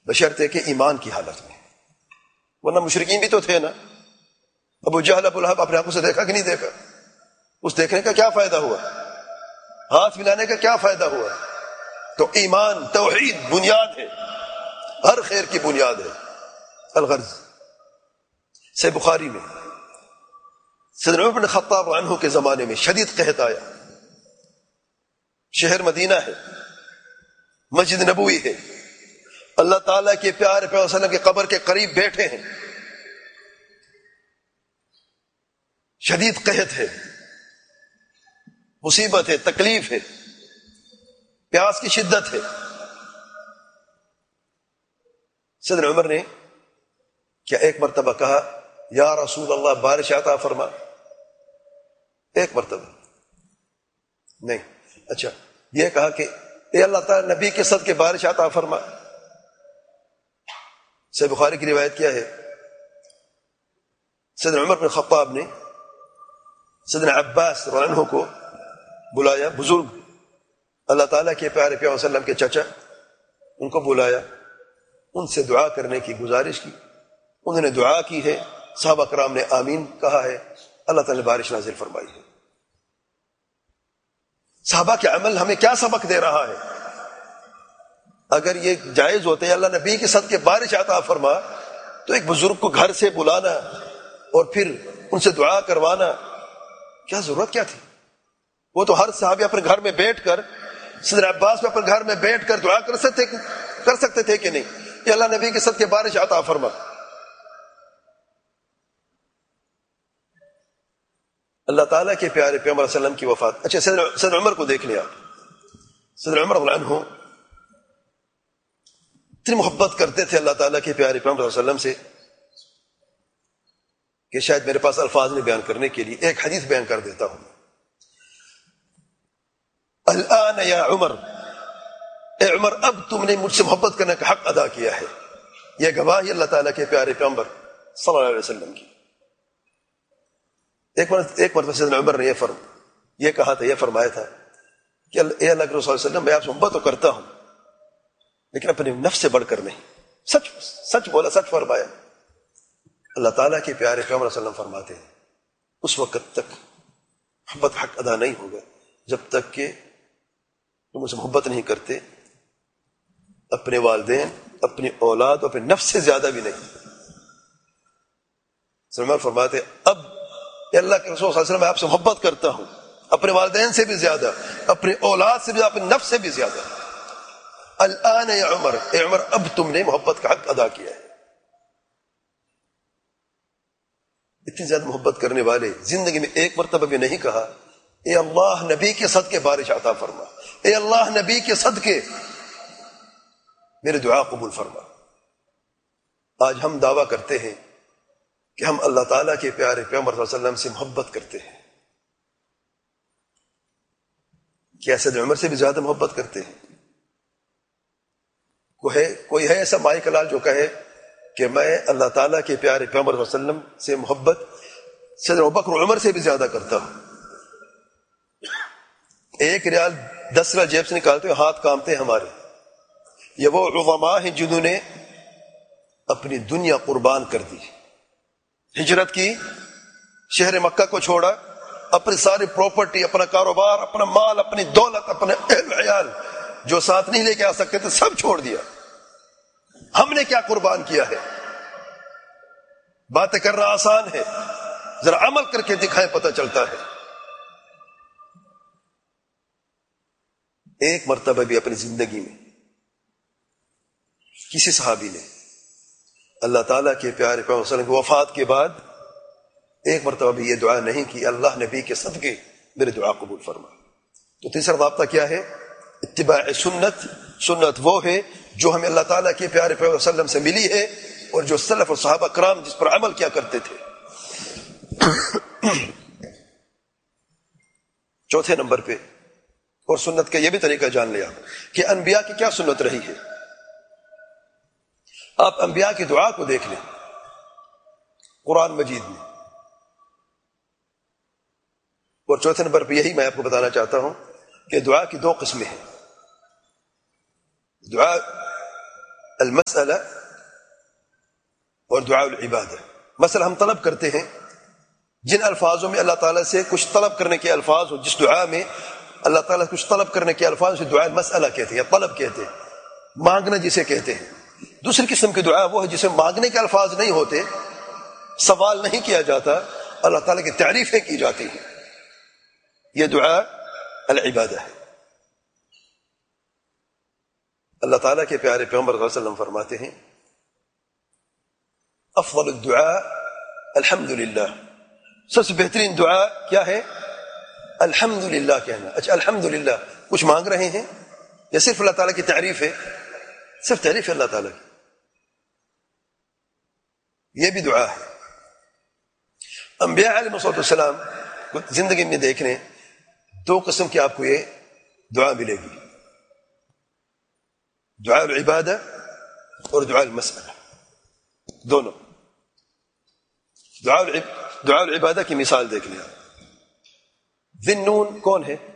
بشرطے کہ ایمان کی حالت میں، ورنہ مشرکین بھی تو تھے نا. ابو جہل ابو لہب اپنے آنکھوں سے دیکھا کہ نہیں دیکھا؟ اس دیکھنے کا کیا فائدہ ہوا؟ ہاتھ ملانے کا کیا فائدہ ہوا؟ تو ایمان توحید بنیاد ہے، ہر خیر کی بنیاد ہے. الغرض صحیح بخاری میں سیدنا عمر بن خطاب عنہ کے زمانے میں شدید قحط آیا. شہر مدینہ ہے، مسجد نبوی ہے، اللہ تعالیٰ کے پیارے پیغمبر صلی اللہ علیہ وسلم کے قبر کے قریب بیٹھے ہیں، شدید قحط ہے، مصیبت ہے، تکلیف ہے، پیاس کی شدت ہے. سیدنا عمر نے کیا ایک مرتبہ کہا یا رسول اللہ بارش عطا فرما؟ ایک مرتبہ نہیں. اچھا یہ کہا کہ اے اللہ تعالی نبی کے صدقے بارش عطا فرما. صحیح بخاری کی روایت کیا ہے؟ سیدنا عمر بن خطاب نے سیدنا عباس رضی اللہ عنہ کو بلایا، بزرگ اللہ تعالیٰ کے پیارے پیغمبر صلی اللہ علیہ وسلم کے چچا، ان کو بلایا، ان سے دعا کرنے کی گزارش کی. انہوں نے دعا کی ہے، صحابہ کرام نے آمین کہا ہے، اللہ تعالیٰ نے بارش نازل فرمائی ہے. صحابہ کے عمل ہمیں کیا سبق دے رہا ہے؟ اگر یہ جائز ہوتے اللہ نبی کے صدقے بارش عطا فرما تو ایک بزرگ کو گھر سے بلانا اور پھر ان سے دعا کروانا کیا ضرورت کیا تھی؟ وہ تو ہر صحابی اپنے گھر میں بیٹھ کر، سیدنا عباس میں اپنے گھر میں بیٹھ کر دعا کر سکتے تھے کہ نہیں کہ اللہ نبی کے صدقے بارش عطا فرما. اللہ تعالیٰ کے پیارے پیغمبر صلی اللہ علیہ وسلم کی وفات. اچھا سیدنا عمر کو دیکھ لیا. سیدنا عمر رضی اللہ عنہ اتنی محبت کرتے تھے اللہ تعالیٰ کے پیارے پیغمبر صلی اللہ علیہ وسلم سے کہ شاید میرے پاس الفاظ نہیں بیان کرنے کے لیے، ایک حدیث بیان کر دیتا ہوں. الآن یا عمر، اے عمر اب تم نے مجھ سے محبت کرنے کا حق ادا کیا ہے. یہ گواہی اللہ تعالیٰ کے پیارے پیغمبر صلی اللہ علیہ وسلم کی. ایک مرتبہ سیدنا عمر نے یہ کہا تھا، یہ فرمایا تھا کہ اے اللہ کے رسول صلی اللہ علیہ وسلم، میں آپ سے محبت تو کرتا ہوں لیکن اپنے نفس سے بڑھ کر نہیں. سچ بولا، سچ فرمایا. اللہ تعالیٰ کے پیارے پیغمبر صلی اللہ علیہ وسلم فرماتے ہیں اس وقت تک محبت حق ادا نہیں ہوگا جب تک کہ تم مجھ سے محبت نہیں کرتے اپنے والدین، اپنی اولاد، اپنے نفس سے زیادہ بھی نہیں. سلمان فرماتے اب اے اللہ کے رسول صلی اللہ علیہ وسلم میں آپ سے محبت کرتا ہوں، اپنے والدین سے بھی زیادہ، اپنی اولاد سے بھی، اپنے نفس سے بھی زیادہ. الآن یا عمر، اے عمر اب تم نے محبت کا حق ادا کیا ہے. اتنی زیادہ محبت کرنے والے زندگی میں ایک مرتبہ بھی نہیں کہا اے اللہ نبی کے صدقے بارش عطا فرما، اے اللہ نبی کے صدقے میرے دعا قبول فرما. آج ہم دعویٰ کرتے ہیں کہ ہم اللہ تعالیٰ کے پیارے پیغمبر صلی اللہ علیہ وسلم سے محبت کرتے ہیں. کیا سیدنا عمر سے بھی زیادہ محبت کرتے ہیں؟ کوئی ہے ایسا مائی کلال جو کہے کہ میں اللہ تعالیٰ کے پیارے پیغمبر صلی اللہ علیہ وسلم سے محبت سیدنا ابوبکر و عمر سے بھی زیادہ کرتا ہوں؟ 1 ریال 10 ریال جیب سے نکالتے ہوئے ہاتھ کامتے ہمارے. یہ وہ عظماء ہیں جنہوں نے اپنی دنیا قربان کر دی، ہجرت کی، شہر مکہ کو چھوڑا، اپنی ساری پراپرٹی، اپنا کاروبار، اپنا مال، اپنی دولت، اپنے اہل عیال جو ساتھ نہیں لے کے آ سکتے تھے سب چھوڑ دیا. ہم نے کیا قربان کیا ہے؟ باتیں کرنا آسان ہے، ذرا عمل کر کے دکھائیں پتہ چلتا ہے. ایک مرتبہ بھی اپنی زندگی میں کسی صحابی نے اللہ تعالیٰ کے پیارے پیغمبر صلی اللہ علیہ وسلم کی وفات کے بعد ایک مرتبہ بھی یہ دعا نہیں کی اللہ نبی کے صدقے میرے دعا قبول فرما. تو تیسرا ضابطہ کیا ہے؟ اتباع سنت. سنت وہ ہے جو ہمیں اللہ تعالیٰ کے پیارے پیغمبر صلی اللہ علیہ وسلم سے ملی ہے اور جو سلف اور صحابہ کرام جس پر عمل کیا کرتے تھے. چوتھے نمبر پہ اور سنت کا یہ بھی طریقہ جان لیا کہ انبیاء کی کیا سنت رہی ہے. آپ انبیاء کی دعا کو دیکھ لیں قرآن مجید میں. اور چوتھے نمبر پہ یہی میں آپ کو بتانا چاہتا ہوں کہ دعا کی 2 قسمیں ہیں. دعا المسألہ اور دعاء العبادہ. مثلا ہم طلب کرتے ہیں جن الفاظوں میں اللہ تعالیٰ سے کچھ طلب کرنے کے الفاظ ہو، جس دعا میں اللہ تعالیٰ سے کچھ طلب کرنے کے الفاظ سے دعا المسألہ کہتے ہیں یا طلب کہتے ہیں، مانگنا جسے کہتے ہیں. دوسری قسم کی دعا وہ ہے جسے مانگنے کے الفاظ نہیں ہوتے، سوال نہیں کیا جاتا، اللہ تعالیٰ کی تعریفیں کی جاتی ہیں، یہ دعا العبادہ ہے. اللہ تعالیٰ کے پیارے پیغمبر صلی اللہ علیہ وسلم فرماتے ہیں افضل الدعاء الحمدللہ، سب سے بہترین دعا کیا ہے؟ الحمدللہ کہنا. اچھا الحمدللہ کچھ مانگ رہے ہیں یا صرف اللہ تعالیٰ کی تعریف ہے؟ صرف تعریف ہے اللہ تعالیٰ کی، یہ بھی دعا ہے. انبیاء علیہ السلام کو زندگی میں دیکھنے دو قسم کی آپ کو یہ دعا ملے گی، دعاء العبادہ اور دعاء المسألہ، دونوں. دعاء العبادہ کی مثال دیکھ لیں. ذی النون کون ہے؟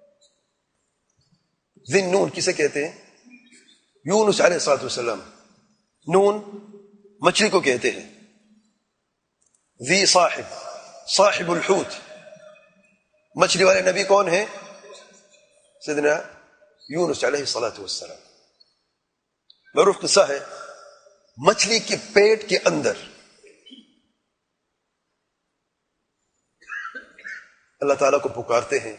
ذی النون کسے کہتے ہیں؟ یونس علیہ السلام. نون مچھلی کو کہتے ہیں. ذی صاحب الحوت، مچھلی والے نبی کون ہیں؟ سیدنا یونس علیہ السلام. معروف قصہ ہے، مچھلی کے پیٹ کے اندر اللہ تعالیٰ کو پکارتے ہیں.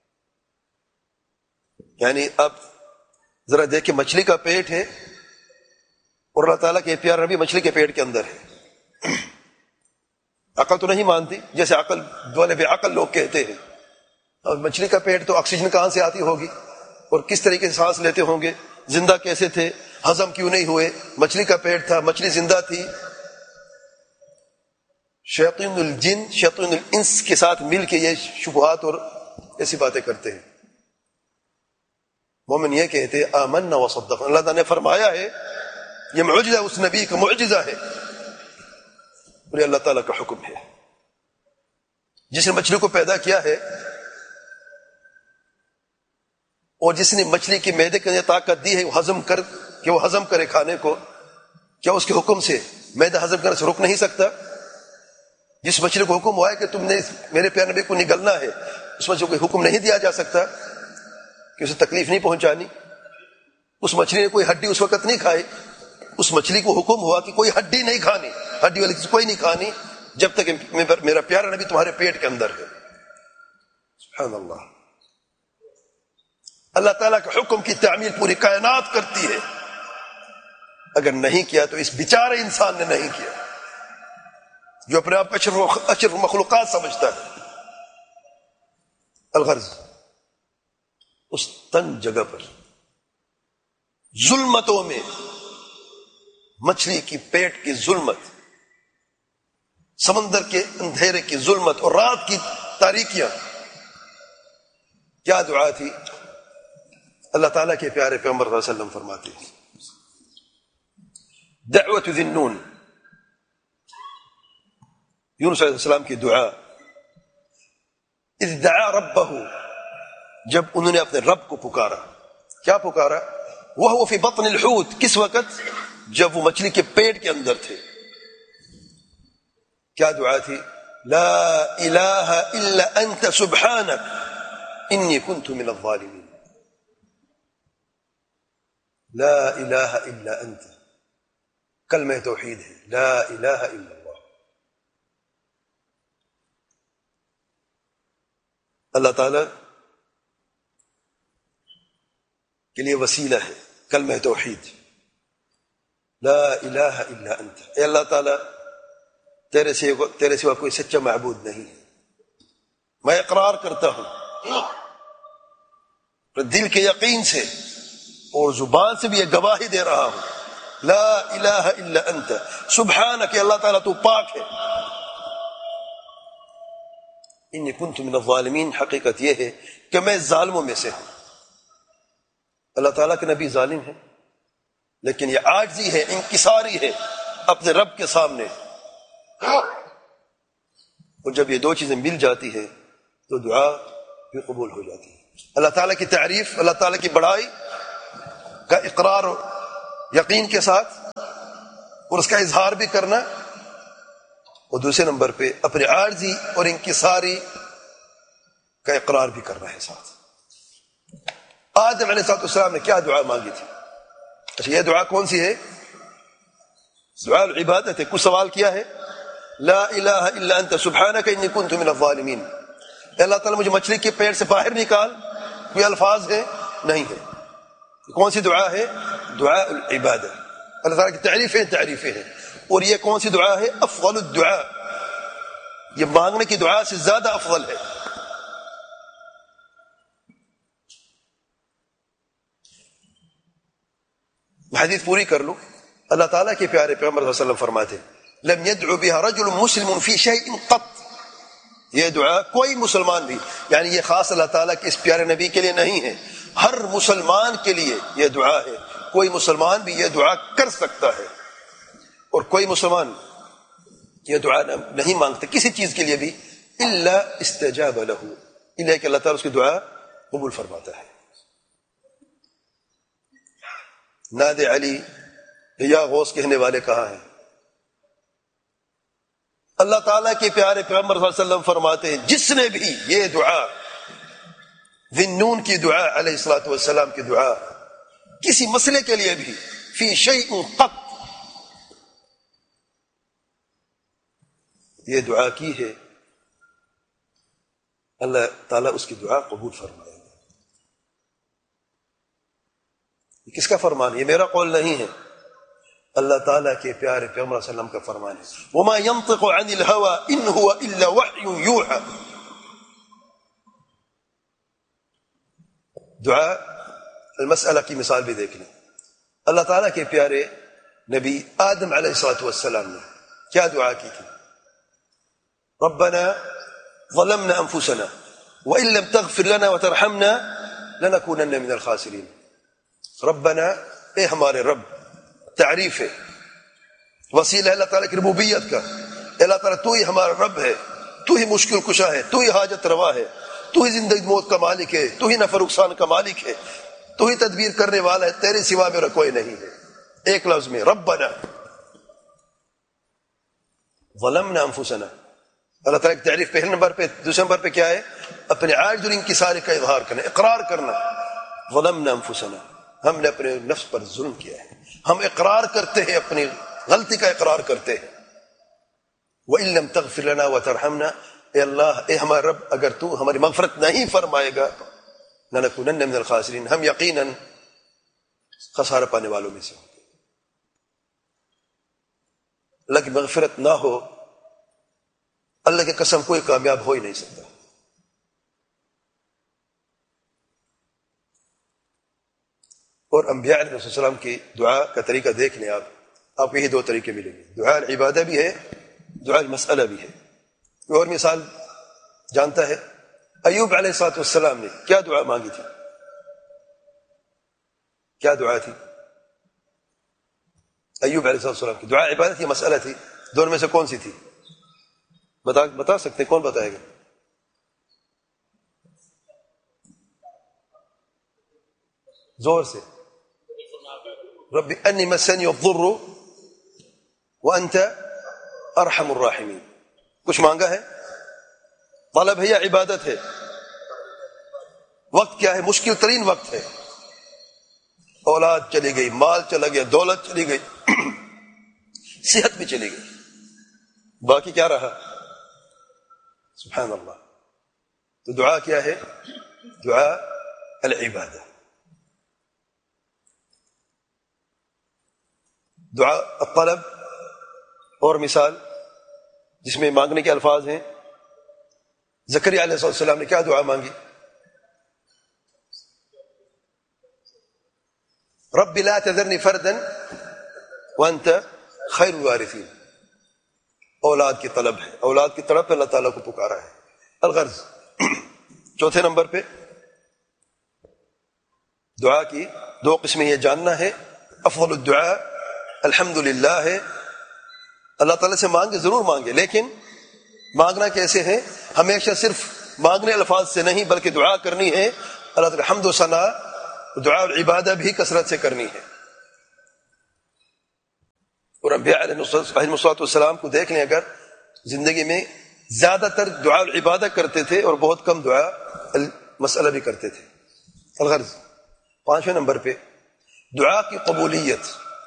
یعنی اب ذرا دیکھیں، مچھلی کا پیٹ ہے اور اللہ تعالیٰ کے پیارا نبی مچھلی کے پیٹ کے اندر ہے. عقل تو نہیں مانتی، جیسے عقل والے بے عقل لوگ کہتے ہیں. اور مچھلی کا پیٹ تو آکسیجن کہاں سے آتی ہوگی اور کس طریقے سے سانس لیتے ہوں گے، زندہ کیسے تھے، ہضم کیوں نہیں ہوئے؟ مچھلی کا پیٹ تھا، مچھلی زندہ تھی. شیاطین الجن شیاطین الانس کے ساتھ مل کے یہ شبہات اور ایسی باتیں کرتے ہیں. مومن یہ کہتے ہیں آمنا وصدقنا، اللہ تعالیٰ نے فرمایا ہے، یہ معجزہ اس نبی کا معجزہ ہے اور یہ اللہ تعالیٰ کا حکم ہے. جس نے مچھلی کو پیدا کیا ہے اور جس نے مچھلی کے معدے کے اندر طاقت دی ہے وہ ہضم کرے کھانے کو، کیا اس کے حکم سے معدہ ہضم کرنے سے رک نہیں سکتا؟ جس مچھلی کو حکم ہوا ہے کہ تم نے میرے پیارے نبی کو نگلنا ہے، اس مچھلی کو حکم نہیں دیا جا سکتا کہ اسے تکلیف نہیں پہنچانی. اس مچھلی نے کوئی ہڈی اس وقت نہیں کھائی، اس مچھلی کو حکم ہوا کہ کوئی ہڈی نہیں کھانی، ہڈی والی چیز کوئی نہیں کھانی جب تک میرا پیارا نبی تمہارے پیٹ کے اندر ہے. سبحان اللہ. اللہ تعالیٰ کے حکم کی تعمیل پوری کائنات کرتی ہے. اگر نہیں کیا تو اس بیچارے انسان نے نہیں کیا جو اپنے آپ اشرف مخلوقات سمجھتا ہے. الغرض اس تنگ جگہ پر ظلمتوں میں، مچھلی کی پیٹ کی ظلمت، سمندر کے اندھیرے کی ظلمت اور رات کی تاریکیاں، کیا دعا تھی؟ اللہ تعالیٰ کے پیارے پیغمبر صلی اللہ علیہ وسلم فرماتے ہیں دعوت ذی النون، یونس علیہ السلام کی دعا. اذ دعا ربہ، جب انہوں نے اپنے رب کو پکارا. کیا پکارا؟ وہو فی بطن الحوت، کس وقت؟ جب وہ مچھلی کے پیٹ کے اندر تھے. کیا دعا تھی؟ لا الہ الا انت سبحانک انی کنت من الظالمین. لا الہ الا انت، کلمہ توحید ہے، لا الہ الا اللہ. اللہ تعالیٰ کے لیے وسیلہ ہے کلمہ توحید، لا الہ الا انت. اے اللہ تعالیٰ تیرے سوا کوئی سچا معبود نہیں ہے. میں اقرار کرتا ہوں دل کے یقین سے اور زبان سے بھی یہ گواہی دے رہا ہوں، لا الہ الا انت سبحانک، اللہ تعالیٰ تو پاک ہے. انی کنت من الظالمین، حقیقت یہ ہے کہ میں ظالموں میں سے ہوں. اللہ تعالیٰ کے نبی ظالم ہے، لیکن یہ عاجزی ہے، انکساری ہے اپنے رب کے سامنے. اور جب یہ دو چیزیں مل جاتی ہے تو دعا بھی قبول ہو جاتی ہے. اللہ تعالیٰ کی تعریف، اللہ تعالیٰ کی بڑائی کا اقرار یقین کے ساتھ اور اس کا اظہار بھی کرنا، اور دوسرے نمبر پہ اپنے عاجزی اور انکساری کا اقرار بھی کرنا ہے ساتھ۔ آدم علیہ السلام نے کیا دعا مانگی تھی؟ اچھا، یہ دعا کون سی ہے؟ دعا العبادت ہے۔ کچھ سوال کیا ہے؟ لا الہ الا انت سبحانک انی کنت من الظالمین، اللہ تعالیٰ مجھے مچھلی کے پیٹ سے باہر نکال، کوئی الفاظ ہے؟ نہیں ہے۔ کون سی دعا ہے؟ دعا العبادہ، اللہ تعالیٰ کی تعریفیں ہیں، اور یہ کون سی دعا ہے؟ افضل الدعاء، یہ مانگنے کی دعا سے زیادہ افضل ہے۔ حدیث پوری کر لو، اللہ تعالیٰ کے پیارے پیغمبر صلی اللہ علیہ وسلم فرماتے لم يدعو بها رجل مسلم في شيء قط، یہ دعا کوئی مسلمان بھی، یعنی یہ خاص اللہ تعالیٰ کے اس پیارے نبی کے لیے نہیں ہے، ہر مسلمان کے لیے یہ دعا ہے، کوئی مسلمان بھی یہ دعا کر سکتا ہے، اور کوئی مسلمان یہ دعا نہیں مانگتا کسی چیز کے لیے بھی، الا استجاب له، الا کہ اللہ تعالیٰ اس کی دعا قبول فرماتا ہے۔ ناد علی یا غوث کہنے والے کہاں ہیں؟ اللہ تعالیٰ کے پیارے پیغمبر صلی اللہ علیہ وسلم فرماتے ہیں جس نے بھی یہ دعا، ذنون کی دعا، علیہ الصلوۃ والسلام کی دعا، کسی مسئلے کے لیے بھی، فی شیء قط، یہ دعا کی ہے، اللہ تعالیٰ اس کی دعا قبول فرمائے گا۔ یہ کس کا فرمان ہے؟ یہ میرا قول نہیں ہے، اللہ تعالیٰ کے پیارے پیغمبر صلی اللہ علیہ وسلم کا فرمان ہے۔ وما ينطق عن الهوى ان هو الا وحی یوحى، دعا المسئلہ کی مثال بھی دیکھ لیں۔ اللہ تعالیٰ کے پیارے نبی آدم علیہ الصلوۃ والسلام نے کیا دعا کی تھی؟ ربنا ظلمنا انفسنا وان لم تغفر لنا وترحمنا لنكونن من الخاسرین، ربنا، اے ہمارے رب، تعریف ہے، وسیلہ ہے اللہ تعالیٰ کی ربوبیت کا، اللہ تعالیٰ تو ہی ہمارا رب ہے، تو ہی مشکل کشا ہے، تو ہی حاجت روا ہے، تو ہی زندگی موت کا مالک ہے، تو ہی نفع نقصان کا مالک ہے، تو ہی تدبیر کرنے والا ہے، تیرے سوا میرا کوئی نہیں ہے۔ ایک لفظ میں ربنا ظلمنا انفسنا، اللہ تعالیٰ کی تعریف پہلے نمبر پہ، دوسرے نمبر پہ کیا ہے؟ اپنے عاجز اور انکساری کا اظہار کرنا، اقرار کرنا۔ ظلمنا انفسنا، ہم نے اپنے نفس پر ظلم کیا ہے، ہم اقرار کرتے ہیں، اپنی غلطی کا اقرار کرتے ہیں۔ وَإِن لَمْ تَغْفِرْ لَنَا وَتَرْحَمْنَا، اے اللہ، اے ہمارا رب، اگر تو ہماری مغفرت نہیں فرمائے گا لَنَكُونَنَّ مِنَ الْخَاسِرِينَ، ہم یقیناً خسارہ پانے والوں میں سے ہوں گے۔ اللہ کی مغفرت نہ ہو، اللہ کی قسم کوئی کامیاب ہو ہی نہیں سکتا۔ اور انبیاء علیہ السلام کی دعا کا طریقہ دیکھ لیں آپ کو یہی دو طریقے ملیں گے، دعا العبادہ بھی ہے، دعا المسئلہ بھی ہے۔ کوئی اور مثال جانتا ہے؟ ایوب علیہ السلام نے کیا دعا مانگی تھی؟ کیا دعا تھی ایوب علیہ السلام کی؟ دعا عبادت کی مسئلہ تھی، دونوں میں سے کون سی تھی؟ بتا سکتے ہیں؟ کون بتائے گا؟ زور سے۔ رب انی مسنی الضر وانت ارحم الراحمین، کچھ مانگا ہے؟ طلب ہے یا عبادت ہے؟ وقت کیا ہے؟ مشکل ترین وقت ہے، اولاد چلی گئی، مال چلا گیا، دولت چلی گئی، صحت بھی چلی گئی، باقی کیا رہا؟ سبحان اللہ۔ تو دعا کیا ہے؟ دعا العبادہ، دعا الطلب۔ اور مثال جس میں مانگنے کے الفاظ ہیں، زکریا علیہ السلام نے کیا دعا مانگی؟ رب لا تذرنی فردا وانت خیر الوارثین، اولاد کی طلب ہے، اولاد کی طلب پہ اللہ تعالیٰ کو پکارا ہے۔ الغرض، چوتھے نمبر پہ دعا کی دو قسمیں یہ جاننا ہے، افضل الدعاء الحمدللہ ہے، اللہ تعالیٰ سے مانگے، ضرور مانگے، لیکن مانگنا کیسے ہے؟ ہمیشہ صرف مانگنے الفاظ سے نہیں بلکہ دعا کرنی ہے، اللہ تعالیٰ حمد و ثنا، دعا العبادہ بھی کثرت سے کرنی ہے۔ اور انبیاء علیہ السلام کو دیکھ لیں، اگر زندگی میں زیادہ تر دعا العبادت کرتے تھے اور بہت کم دعا مسئلہ بھی کرتے تھے۔ الغرض 5ویں نمبر پہ دعا کی قبولیت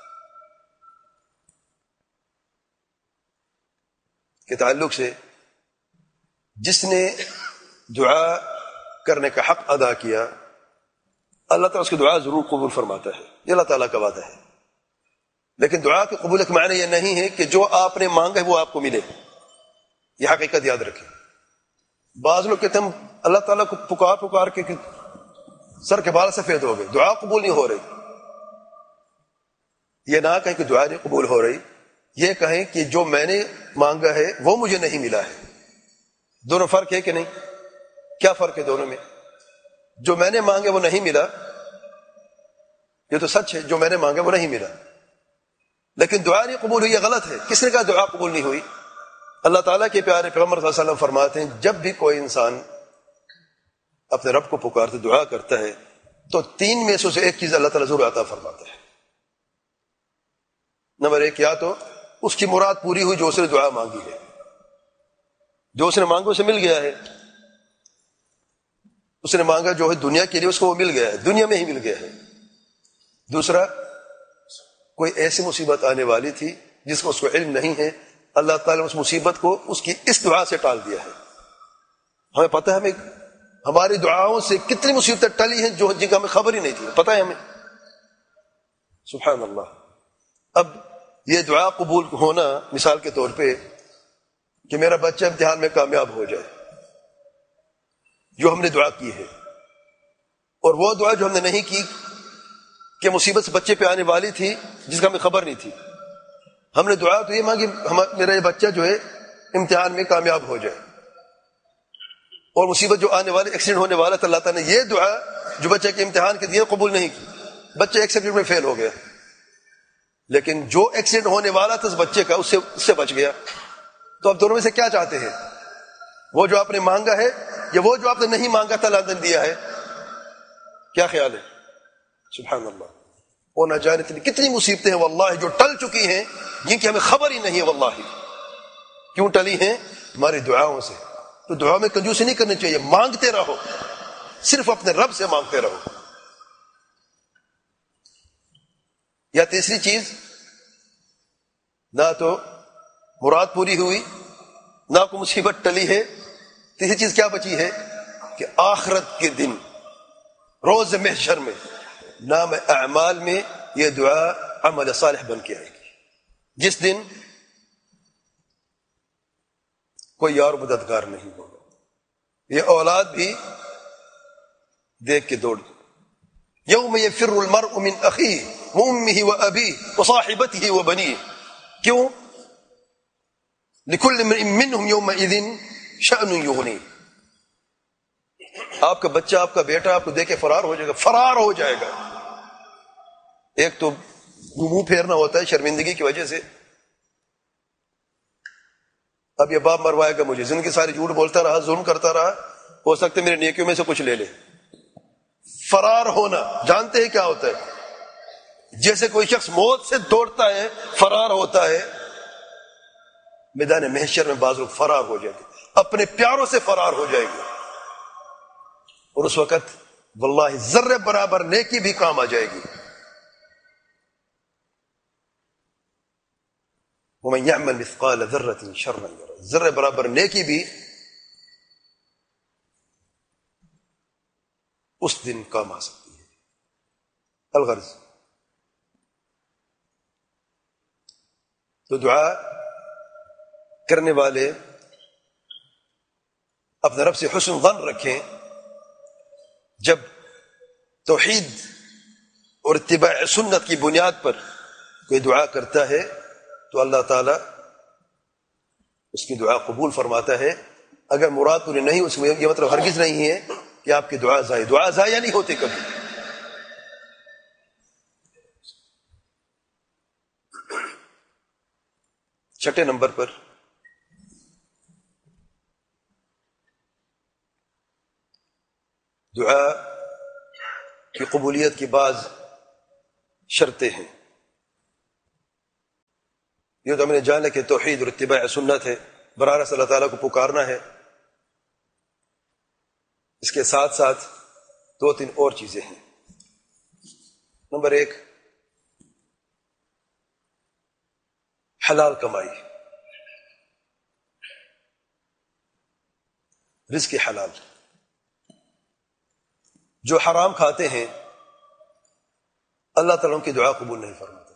کے تعلق سے جس نے دعا کرنے کا حق ادا کیا اللہ تعالیٰ اس کی دعا ضرور قبول فرماتا ہے، یہ اللہ تعالیٰ کا وعدہ ہے۔ لیکن دعا کی قبولیت کا معنی یہ نہیں ہے کہ جو آپ نے مانگا ہے وہ آپ کو ملے، یہ حقیقت یاد رکھیں۔ بعض لوگ کہتے ہیں ہم اللہ تعالیٰ کو پکار پکار کے سر کے بال سفید ہو گئے، دعا قبول نہیں ہو رہی۔ یہ نہ کہیں کہ دعا نہیں قبول ہو رہی، یہ کہیں کہ جو میں نے مانگا ہے وہ مجھے نہیں ملا ہے۔ دونوں فرق ہے کہ نہیں؟ کیا فرق ہے دونوں میں؟ جو میں نے مانگا وہ نہیں ملا، یہ تو سچ ہے، جو میں نے مانگا وہ نہیں ملا، لیکن دعا نہیں قبول ہوئی، یہ غلط ہے۔ کس نے کہا دعا قبول نہیں ہوئی؟ اللہ تعالیٰ کے پیارے پیغمبر صلی اللہ علیہ وسلم فرماتے ہیں جب بھی کوئی انسان اپنے رب کو پکارتے دعا کرتا ہے تو 3 میں سے ایک چیز اللہ تعالیٰ ضرور عطا فرماتا ہے۔ نمبر 1، یا تو اس کی مراد پوری ہوئی جو اس نے دعا مانگی ہے، جو اس نے مانگا اسے مل گیا ہے، اس نے مانگا جو ہے دنیا کے لیے اس کو وہ مل گیا ہے، دنیا میں ہی مل گیا ہے۔ دوسرا، کوئی ایسی مصیبت آنے والی تھی جس کو اس کو علم نہیں ہے، اللہ تعالیٰ نے اس مصیبت کو اس کی اس دعا سے ٹال دیا ہے۔ ہمیں پتہ ہے ہماری دعاؤں سے کتنی مصیبتیں ٹلی ہیں جن کا ہمیں خبر ہی نہیں تھی، پتہ ہے ہمیں۔ سبحان اللہ۔ اب یہ دعا قبول ہونا مثال کے طور پہ کہ میرا بچہ امتحان میں کامیاب ہو جائے، جو ہم نے دعا کی ہے، اور وہ دعا جو ہم نے نہیں کی کہ مصیبت سے بچے پہ آنے والی تھی جس کا ہمیں خبر نہیں تھی، ہم نے دعا تو یہ مانگی میرا یہ بچہ جو ہے امتحان میں کامیاب ہو جائے، اور مصیبت جو آنے والی ایکسیڈنٹ ہونے والا تھا، اللہ تعالیٰ نے یہ دعا جو بچے کے امتحان کے دیے قبول نہیں کی، بچہ ایک سیکنڈ میں فیل ہو گیا، لیکن جو ایکسیڈنٹ ہونے والا تھا اس بچے کا اس سے بچ گیا۔ تو اب دونوں میں سے کیا چاہتے ہیں؟ وہ جو آپ نے مانگا ہے یا وہ جو آپ نے نہیں مانگا تھا اللہ نے دیا ہے؟ کیا خیال ہے؟ سبحان اللہ۔ وہ نہ جانے اتنی کتنی مصیبتیں ہیں واللہ جو ٹل چکی ہیں جن کی ہمیں خبر ہی نہیں ہے۔ واللہ کیوں ٹلی ہیں؟ ہماری دعاؤں سے۔ تو دعا میں کنجوسی نہیں کرنی چاہیے، مانگتے رہو، صرف اپنے رب سے مانگتے رہو۔ یا تیسری چیز، نہ تو مراد پوری ہوئی نہ کوئی مصیبت ٹلی ہے، تیسری چیز کیا بچی ہے کہ آخرت کے دن روز محشر میں نام اعمال میں یہ دعا عمل صالح بن کے آئے گی، جس دن کوئی اور مددگار نہیں ہوگا، یہ اولاد بھی دیکھ کے دوڑ گئی۔ یوم یفر المرء من اخیہ وامہ وابیہ وصاحبتہ وبنیہ، کیوں؟ لکل امرئ منہم یومئذ شأن یغنیہ۔ آپ کا بچہ، آپ کا بیٹا آپ کو دیکھ کے فرار ہو جائے گا، فرار ہو جائے گا۔ ایک تو منہ پھیرنا ہوتا ہے شرمندگی کی وجہ سے، اب یہ باپ مروائے گا مجھے، زندگی ساری جھوٹ بولتا رہا، ظلم کرتا رہا، ہو سکتا ہے میرے نیکیوں میں سے کچھ لے لے۔ فرار ہونا جانتے ہیں کیا ہوتا ہے؟ جیسے کوئی شخص موت سے دوڑتا ہے، فرار ہوتا ہے، میدان محشر میں بعض لوگ فرار ہو جائیں گے، اپنے پیاروں سے فرار ہو جائے گے، اور اس وقت واللہ ذرے برابر نیکی بھی کام آ جائے گی۔ وَمَنْ يَعْمَلْ مِثْقَالَ ذَرَّةٍ شَرًّا يَرَهُ، ذرے برابر نیکی بھی اس دن کام آ سکتی ہے۔ الغرض تو دعا کرنے والے اپنے رب سے حسن ظن رکھیں، جب توحید اور اتباع سنت کی بنیاد پر کوئی دعا کرتا ہے تو اللہ تعالیٰ اس کی دعا قبول فرماتا ہے۔ اگر مراد پوری نہیں، اس میں یہ مطلب ہرگز نہیں ہے کہ آپ کی دعا ضائع نہیں ہوتی کبھی۔ چھٹے نمبر پر دعا کی قبولیت کی بعض شرطیں ہیں۔ یہ تو ہم نے جانا کہ توحید اور اتباع سنت ہے، براہ راست اللہ تعالیٰ کو پکارنا ہے۔ اس کے ساتھ ساتھ دو تین اور چیزیں ہیں۔ نمبر ایک، حلال کمائی، رزق حلال۔ جو حرام کھاتے ہیں اللہ تعالیٰ ان کی دعا قبول نہیں فرماتا،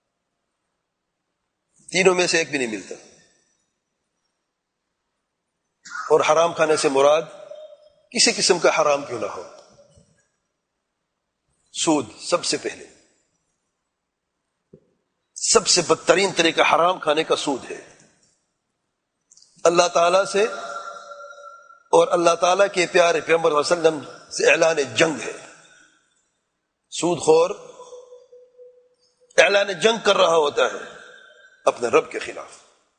تینوں میں سے ایک بھی نہیں ملتا۔ اور حرام کھانے سے مراد کسی قسم کا حرام کیوں نہ ہو، سود سب سے پہلے، سب سے بدترین طریقہ حرام کھانے کا سود ہے۔ اللہ تعالی سے اور اللہ تعالیٰ کے پیارے پیغمبر صلی اللہ علیہ وسلم سے اعلان جنگ ہے۔ سود خور اعلان جنگ کر رہا ہوتا ہے اپنے رب کے خلاف۔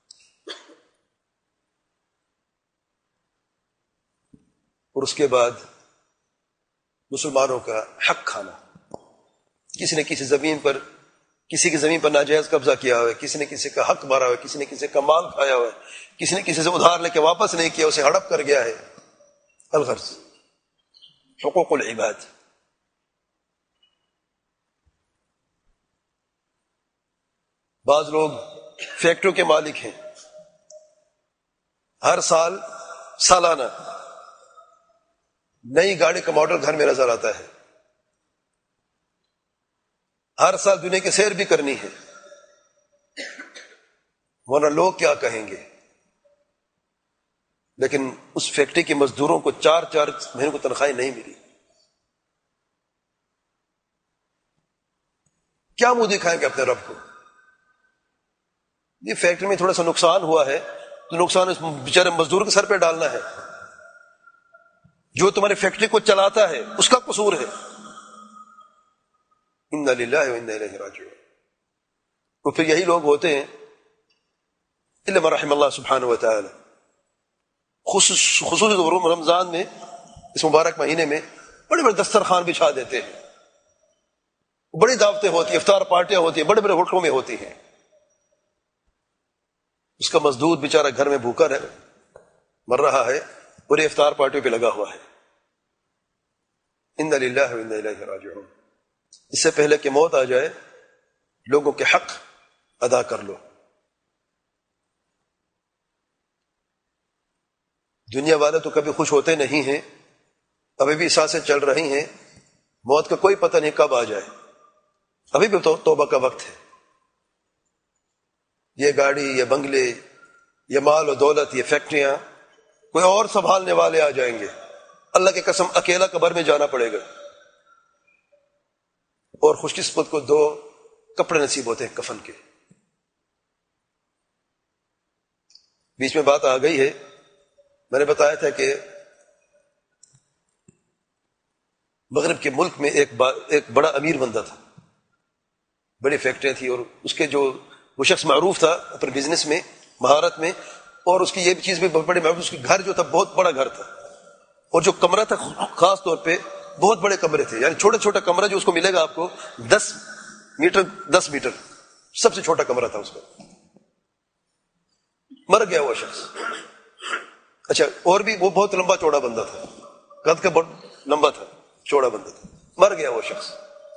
اور اس کے بعد مسلمانوں کا حق کھانا، کسی نے کسی زمین پر، کسی کی زمین پر ناجائز قبضہ کیا ہوا ہے، کسی نے کسی کا حق مارا ہوا ہے، کسی نے کسی کا مال کھایا ہوا ہے، کسی نے کسی سے ادھار لے کے واپس نہیں کیا، اسے ہڑپ کر گیا ہے۔ الغرض حقوق العباد۔ بعض لوگ فیکٹریوں کے مالک ہیں، ہر سال سالانہ نئی گاڑی کا ماڈل گھر میں نظر آتا ہے، ہر سال دنیا کی سیر بھی کرنی ہے، ورنہ لوگ کیا کہیں گے۔ لیکن اس فیکٹری کے مزدوروں کو 4 مہینوں کو تنخواہیں نہیں ملی، کیا منہ دکھائیں گے اپنے رب کو؟ یہ فیکٹری میں تھوڑا سا نقصان ہوا ہے تو نقصان اس بیچارے مزدور کے سر پہ ڈالنا ہے، جو تمہاری فیکٹری کو چلاتا ہے اس کا قصور ہے۔ انا للہ و انا الیہ راجعون۔ تو پھر یہی لوگ ہوتے ہیں الا من رحم اللہ سبحانہ و تعالی، خصوصی رمضان میں، اس مبارک مہینے میں بڑے بڑے دسترخوان بچھا دیتے ہیں، بڑی دعوتیں ہوتی ہیں، افطار پارٹیاں ہوتی ہیں، بڑے بڑے ہوٹلوں میں ہوتی ہیں۔ اس کا مزدور بیچارہ گھر میں بھوکا مر رہا ہے اور یہ افطار پارٹیوں پہ لگا ہوا ہے۔ انا للہ و انا الیہ راجعون۔ اس سے پہلے کہ موت آ جائے لوگوں کے حق ادا کر لو۔ دنیا والے تو کبھی خوش ہوتے نہیں ہیں، ابھی بھی سانسیں چل رہی ہیں، موت کا کوئی پتہ نہیں کب آ جائے، ابھی بھی توبہ کا وقت ہے۔ یہ گاڑی، یہ بنگلے، یہ مال و دولت، یہ فیکٹریاں کوئی اور سنبھالنے والے آ جائیں گے، اللہ کی قسم اکیلا قبر میں جانا پڑے گا۔ اور خوش قسمت کو 2 کپڑے نصیب ہوتے ہیں کفن کے۔ بیچ میں بات آ گئی ہے، میں نے بتایا تھا کہ مغرب کے ملک میں ایک بڑا امیر بندہ تھا، بڑی فیکٹریاں تھی، اور اس کے جو وہ شخص معروف تھا اپنے بزنس میں، مہارت میں، اور اس کی یہ چیز بھی بہت بڑی معروف، اس کے گھر جو تھا بہت بڑا گھر تھا، اور جو کمرہ تھا خاص طور پہ بہت بڑے کمرے تھے، یعنی چھوٹا چھوٹا کمرہ جو اس کو ملے گا آپ کو 10 میٹر، سب سے چھوٹا کمرہ تھا اس کا۔ مر گیا وہ شخص۔ اچھا، اور بھی وہ بہت لمبا چوڑا بندہ تھا، قد کا بہت لمبا تھا، چوڑا بندہ تھا، مر گیا وہ شخص۔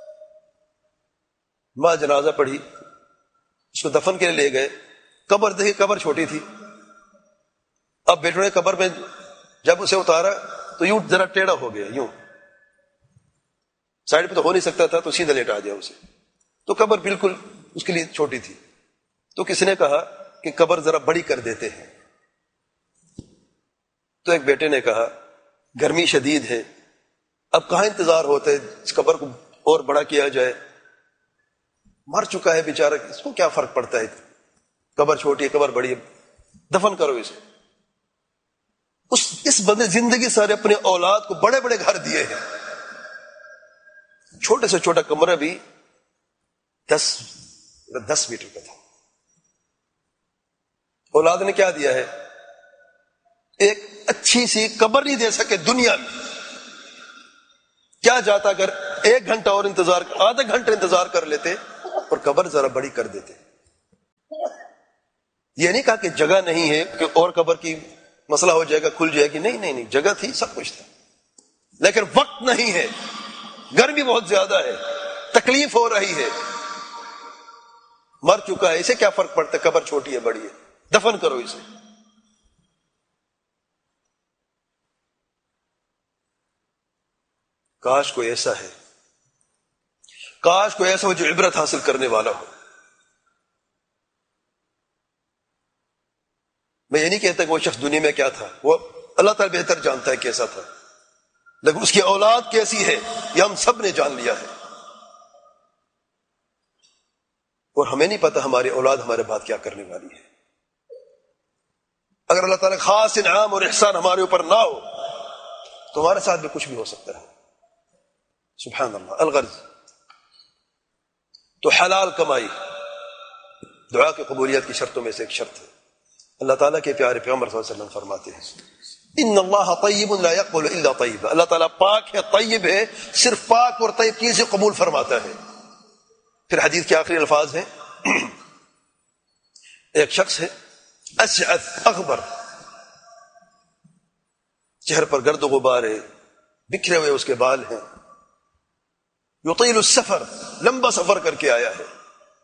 ماں جنازہ پڑھی، اس کو دفن کے لیے لے گئے، قبر دیکھی، قبر چھوٹی تھی۔ اب بیٹوں نے قبر میں جب اسے اتارا تو یوں ذرا ٹیڑھا ہو گیا، یوں سائڈ پہ تو ہو نہیں سکتا تھا، تو سیدھا لیٹا دیا اسے، تو قبر بالکل اس کے لیے چھوٹی تھی۔ تو کسی نے کہا کہ قبر ذرا بڑی کر دیتے ہیں، تو ایک بیٹے نے کہا گرمی شدید ہے، اب کہاں انتظار ہوتا ہے اس قبر کو اور بڑا کیا جائے، مر چکا ہے بیچارہ، اس کو کیا فرق پڑتا ہے، قبر چھوٹی ہے قبر بڑی ہے، دفن کرو اسے۔ اس بندے زندگی سارے اپنے اولاد کو بڑے بڑے گھر دیے ہیں، چھوٹے سے چھوٹا کمرہ بھی 10 میٹر کا تھا۔ اولاد نے کیا دیا ہے؟ ایک اچھی سی قبر نہیں دے سکے دنیا میں۔ کیا جاتا اگر 1 گھنٹہ اور انتظار، آدھا گھنٹہ انتظار کر لیتے اور قبر ذرا بڑی کر دیتے۔ یہ نہیں کہا کہ جگہ نہیں ہے کہ اور قبر کی مسئلہ ہو جائے گا, کھل جائے گی, نہیں نہیں نہیں, جگہ تھی, سب کچھ تھا, لیکن وقت نہیں ہے, گرمی بہت زیادہ ہے, تکلیف ہو رہی ہے, مر چکا ہے, اسے کیا فرق پڑتا ہے, قبر چھوٹی ہے بڑی ہے, دفن کرو اسے. کاش کوئی ایسا ہے, کاش کوئی ایسا ہو جو عبرت حاصل کرنے والا ہو. میں یہ نہیں کہتا کہ وہ شخص دنیا میں کیا تھا, وہ اللہ تعالی بہتر جانتا ہے کیسا تھا, لیکن اس کی اولاد کیسی ہے یہ ہم سب نے جان لیا ہے, اور ہمیں نہیں پتا ہماری اولاد ہمارے بعد کیا کرنے والی ہے. اگر اللہ تعالیٰ خاص انعام اور احسان ہمارے اوپر نہ ہو تو ہمارے ساتھ بھی کچھ بھی ہو سکتا ہے. سبحان اللہ. الغرض تو حلال کمائی دعا کی قبولیت کی شرطوں میں سے ایک شرط ہے. اللہ تعالیٰ کے پیارے پیغمبر صلی اللہ علیہ وسلم فرماتے ہیں ان اللہ طیب لا يقبل الا طیبا, اللہ تعالیٰ پاک ہے, طیب ہے, صرف پاک اور طیب چیزیں قبول فرماتا ہے. پھر حدیث کے آخری الفاظ ہیں, ایک شخص ہے اشعث اغبر, چہرے پر گرد و غبار ہے, بکھرے ہوئے اس کے بال ہیں, یطیل السفر, لمبا سفر کر کے آیا ہے,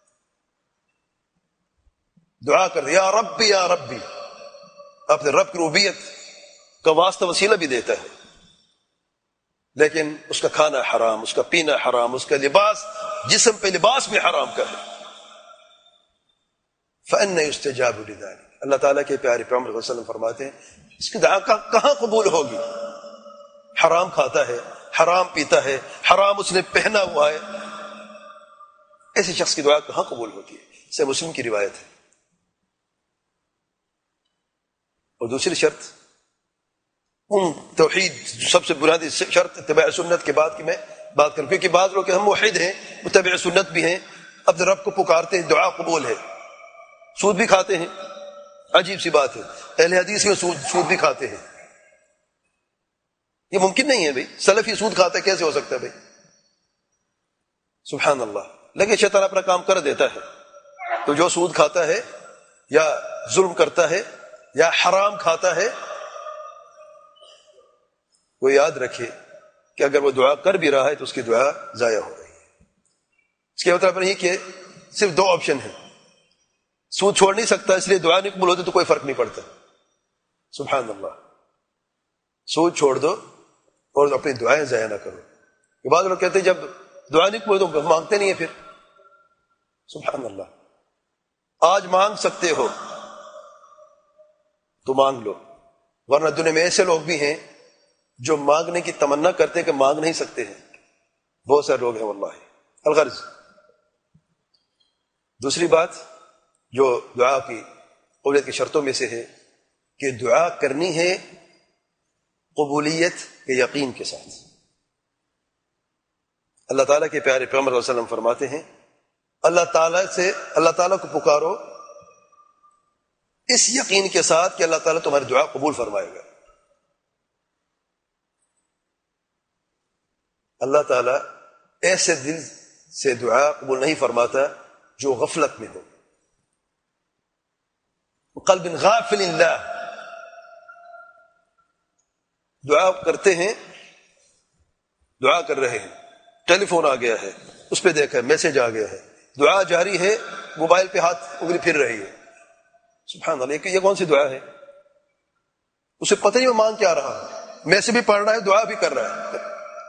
دعا کر یا ربی یا ربی, اپنے رب کی ربوبیت کا واسطہ وسیلہ بھی دیتا ہے, لیکن اس کا کھانا حرام, اس کا پینا حرام, اس کا لباس, جسم پہ لباس بھی حرام کا ہے. فأنى يستجاب لذلك, اللہ تعالیٰ کے پیارے پیغمبر صلی اللہ علیہ وسلم فرماتے ہیں اس کی دعا کہاں قبول ہوگی؟ حرام کھاتا ہے, حرام پیتا ہے, حرام اس نے پہنا ہوا ہے, ایسے شخص کی دعا کہاں قبول ہوتی ہے؟ سے مسلم کی روایت ہے. اور دوسری شرط توحید, سب سے بنیادی شرط اتباع سنت کے بعد کی میں بات کروں, کیونکہ بعض لوگ ہم موحد ہیں, متبع سنت بھی ہیں, اپنے رب کو پکارتے ہیں, دعا قبول ہے, سود بھی کھاتے ہیں, عجیب سی بات ہے, اہل حدیث میں سود بھی کھاتے ہیں, یہ ممکن نہیں ہے بھائی, سلفی سود کھاتا ہے کیسے ہو سکتا ہے بھائی؟ سبحان اللہ. لیکن شیطان اپنا کام کر دیتا ہے, تو جو سود کھاتا ہے یا ظلم کرتا ہے یا حرام کھاتا ہے, وہ یاد رکھے کہ اگر وہ دعا کر بھی رہا ہے تو اس کی دعا ضائع ہو رہی ہے. اس کے مطلب نہیں کہ صرف دو آپشن ہیں, سود چھوڑ نہیں سکتا اس لیے دعا نہیں قبول ہوتی تو کوئی فرق نہیں پڑتا. سبحان اللہ. سود چھوڑ دو اور اپنی دعائیں ضائع نہ کرو. یہ بعض لوگ کہتے ہیں جب دعا نہیں قبول تو مانگتے نہیں ہیں پھر. سبحان اللہ. آج مانگ سکتے ہو تو مانگ لو, ورنہ دنیا میں ایسے لوگ بھی ہیں جو مانگنے کی تمنا کرتے ہیں کہ مانگ نہیں سکتے ہیں, بہت سارے لوگ ہیں واللہ. الغرض دوسری بات جو دعا کی قبولیت کی شرطوں میں سے ہے کہ دعا کرنی ہے قبولیت کے یقین کے ساتھ. اللہ تعالیٰ کے پیارے پیغمبر صلی اللہ علیہ وسلم فرماتے ہیں اللہ تعالیٰ کو پکارو اس یقین کے ساتھ کہ اللہ تعالیٰ تمہاری دعا قبول فرمائے گا. اللہ تعالیٰ ایسے دل سے دعا قبول نہیں فرماتا جو غفلت میں ہو, قلب غافل اللہ. دعا کرتے ہیں, دعا کر رہے ہیں, ٹیلی فون آ گیا ہے, اس پہ دیکھا ہے, میسج آ گیا ہے, دعا جاری ہے, موبائل پہ ہاتھ انگلی پھر رہی ہے. سبحان اللہ, یہ کون سی دعا ہے؟ اسے پتہ نہیں وہ مانگ کیا رہا ہے, میسج بھی پڑھ رہا ہے, دعا بھی کر رہا ہے.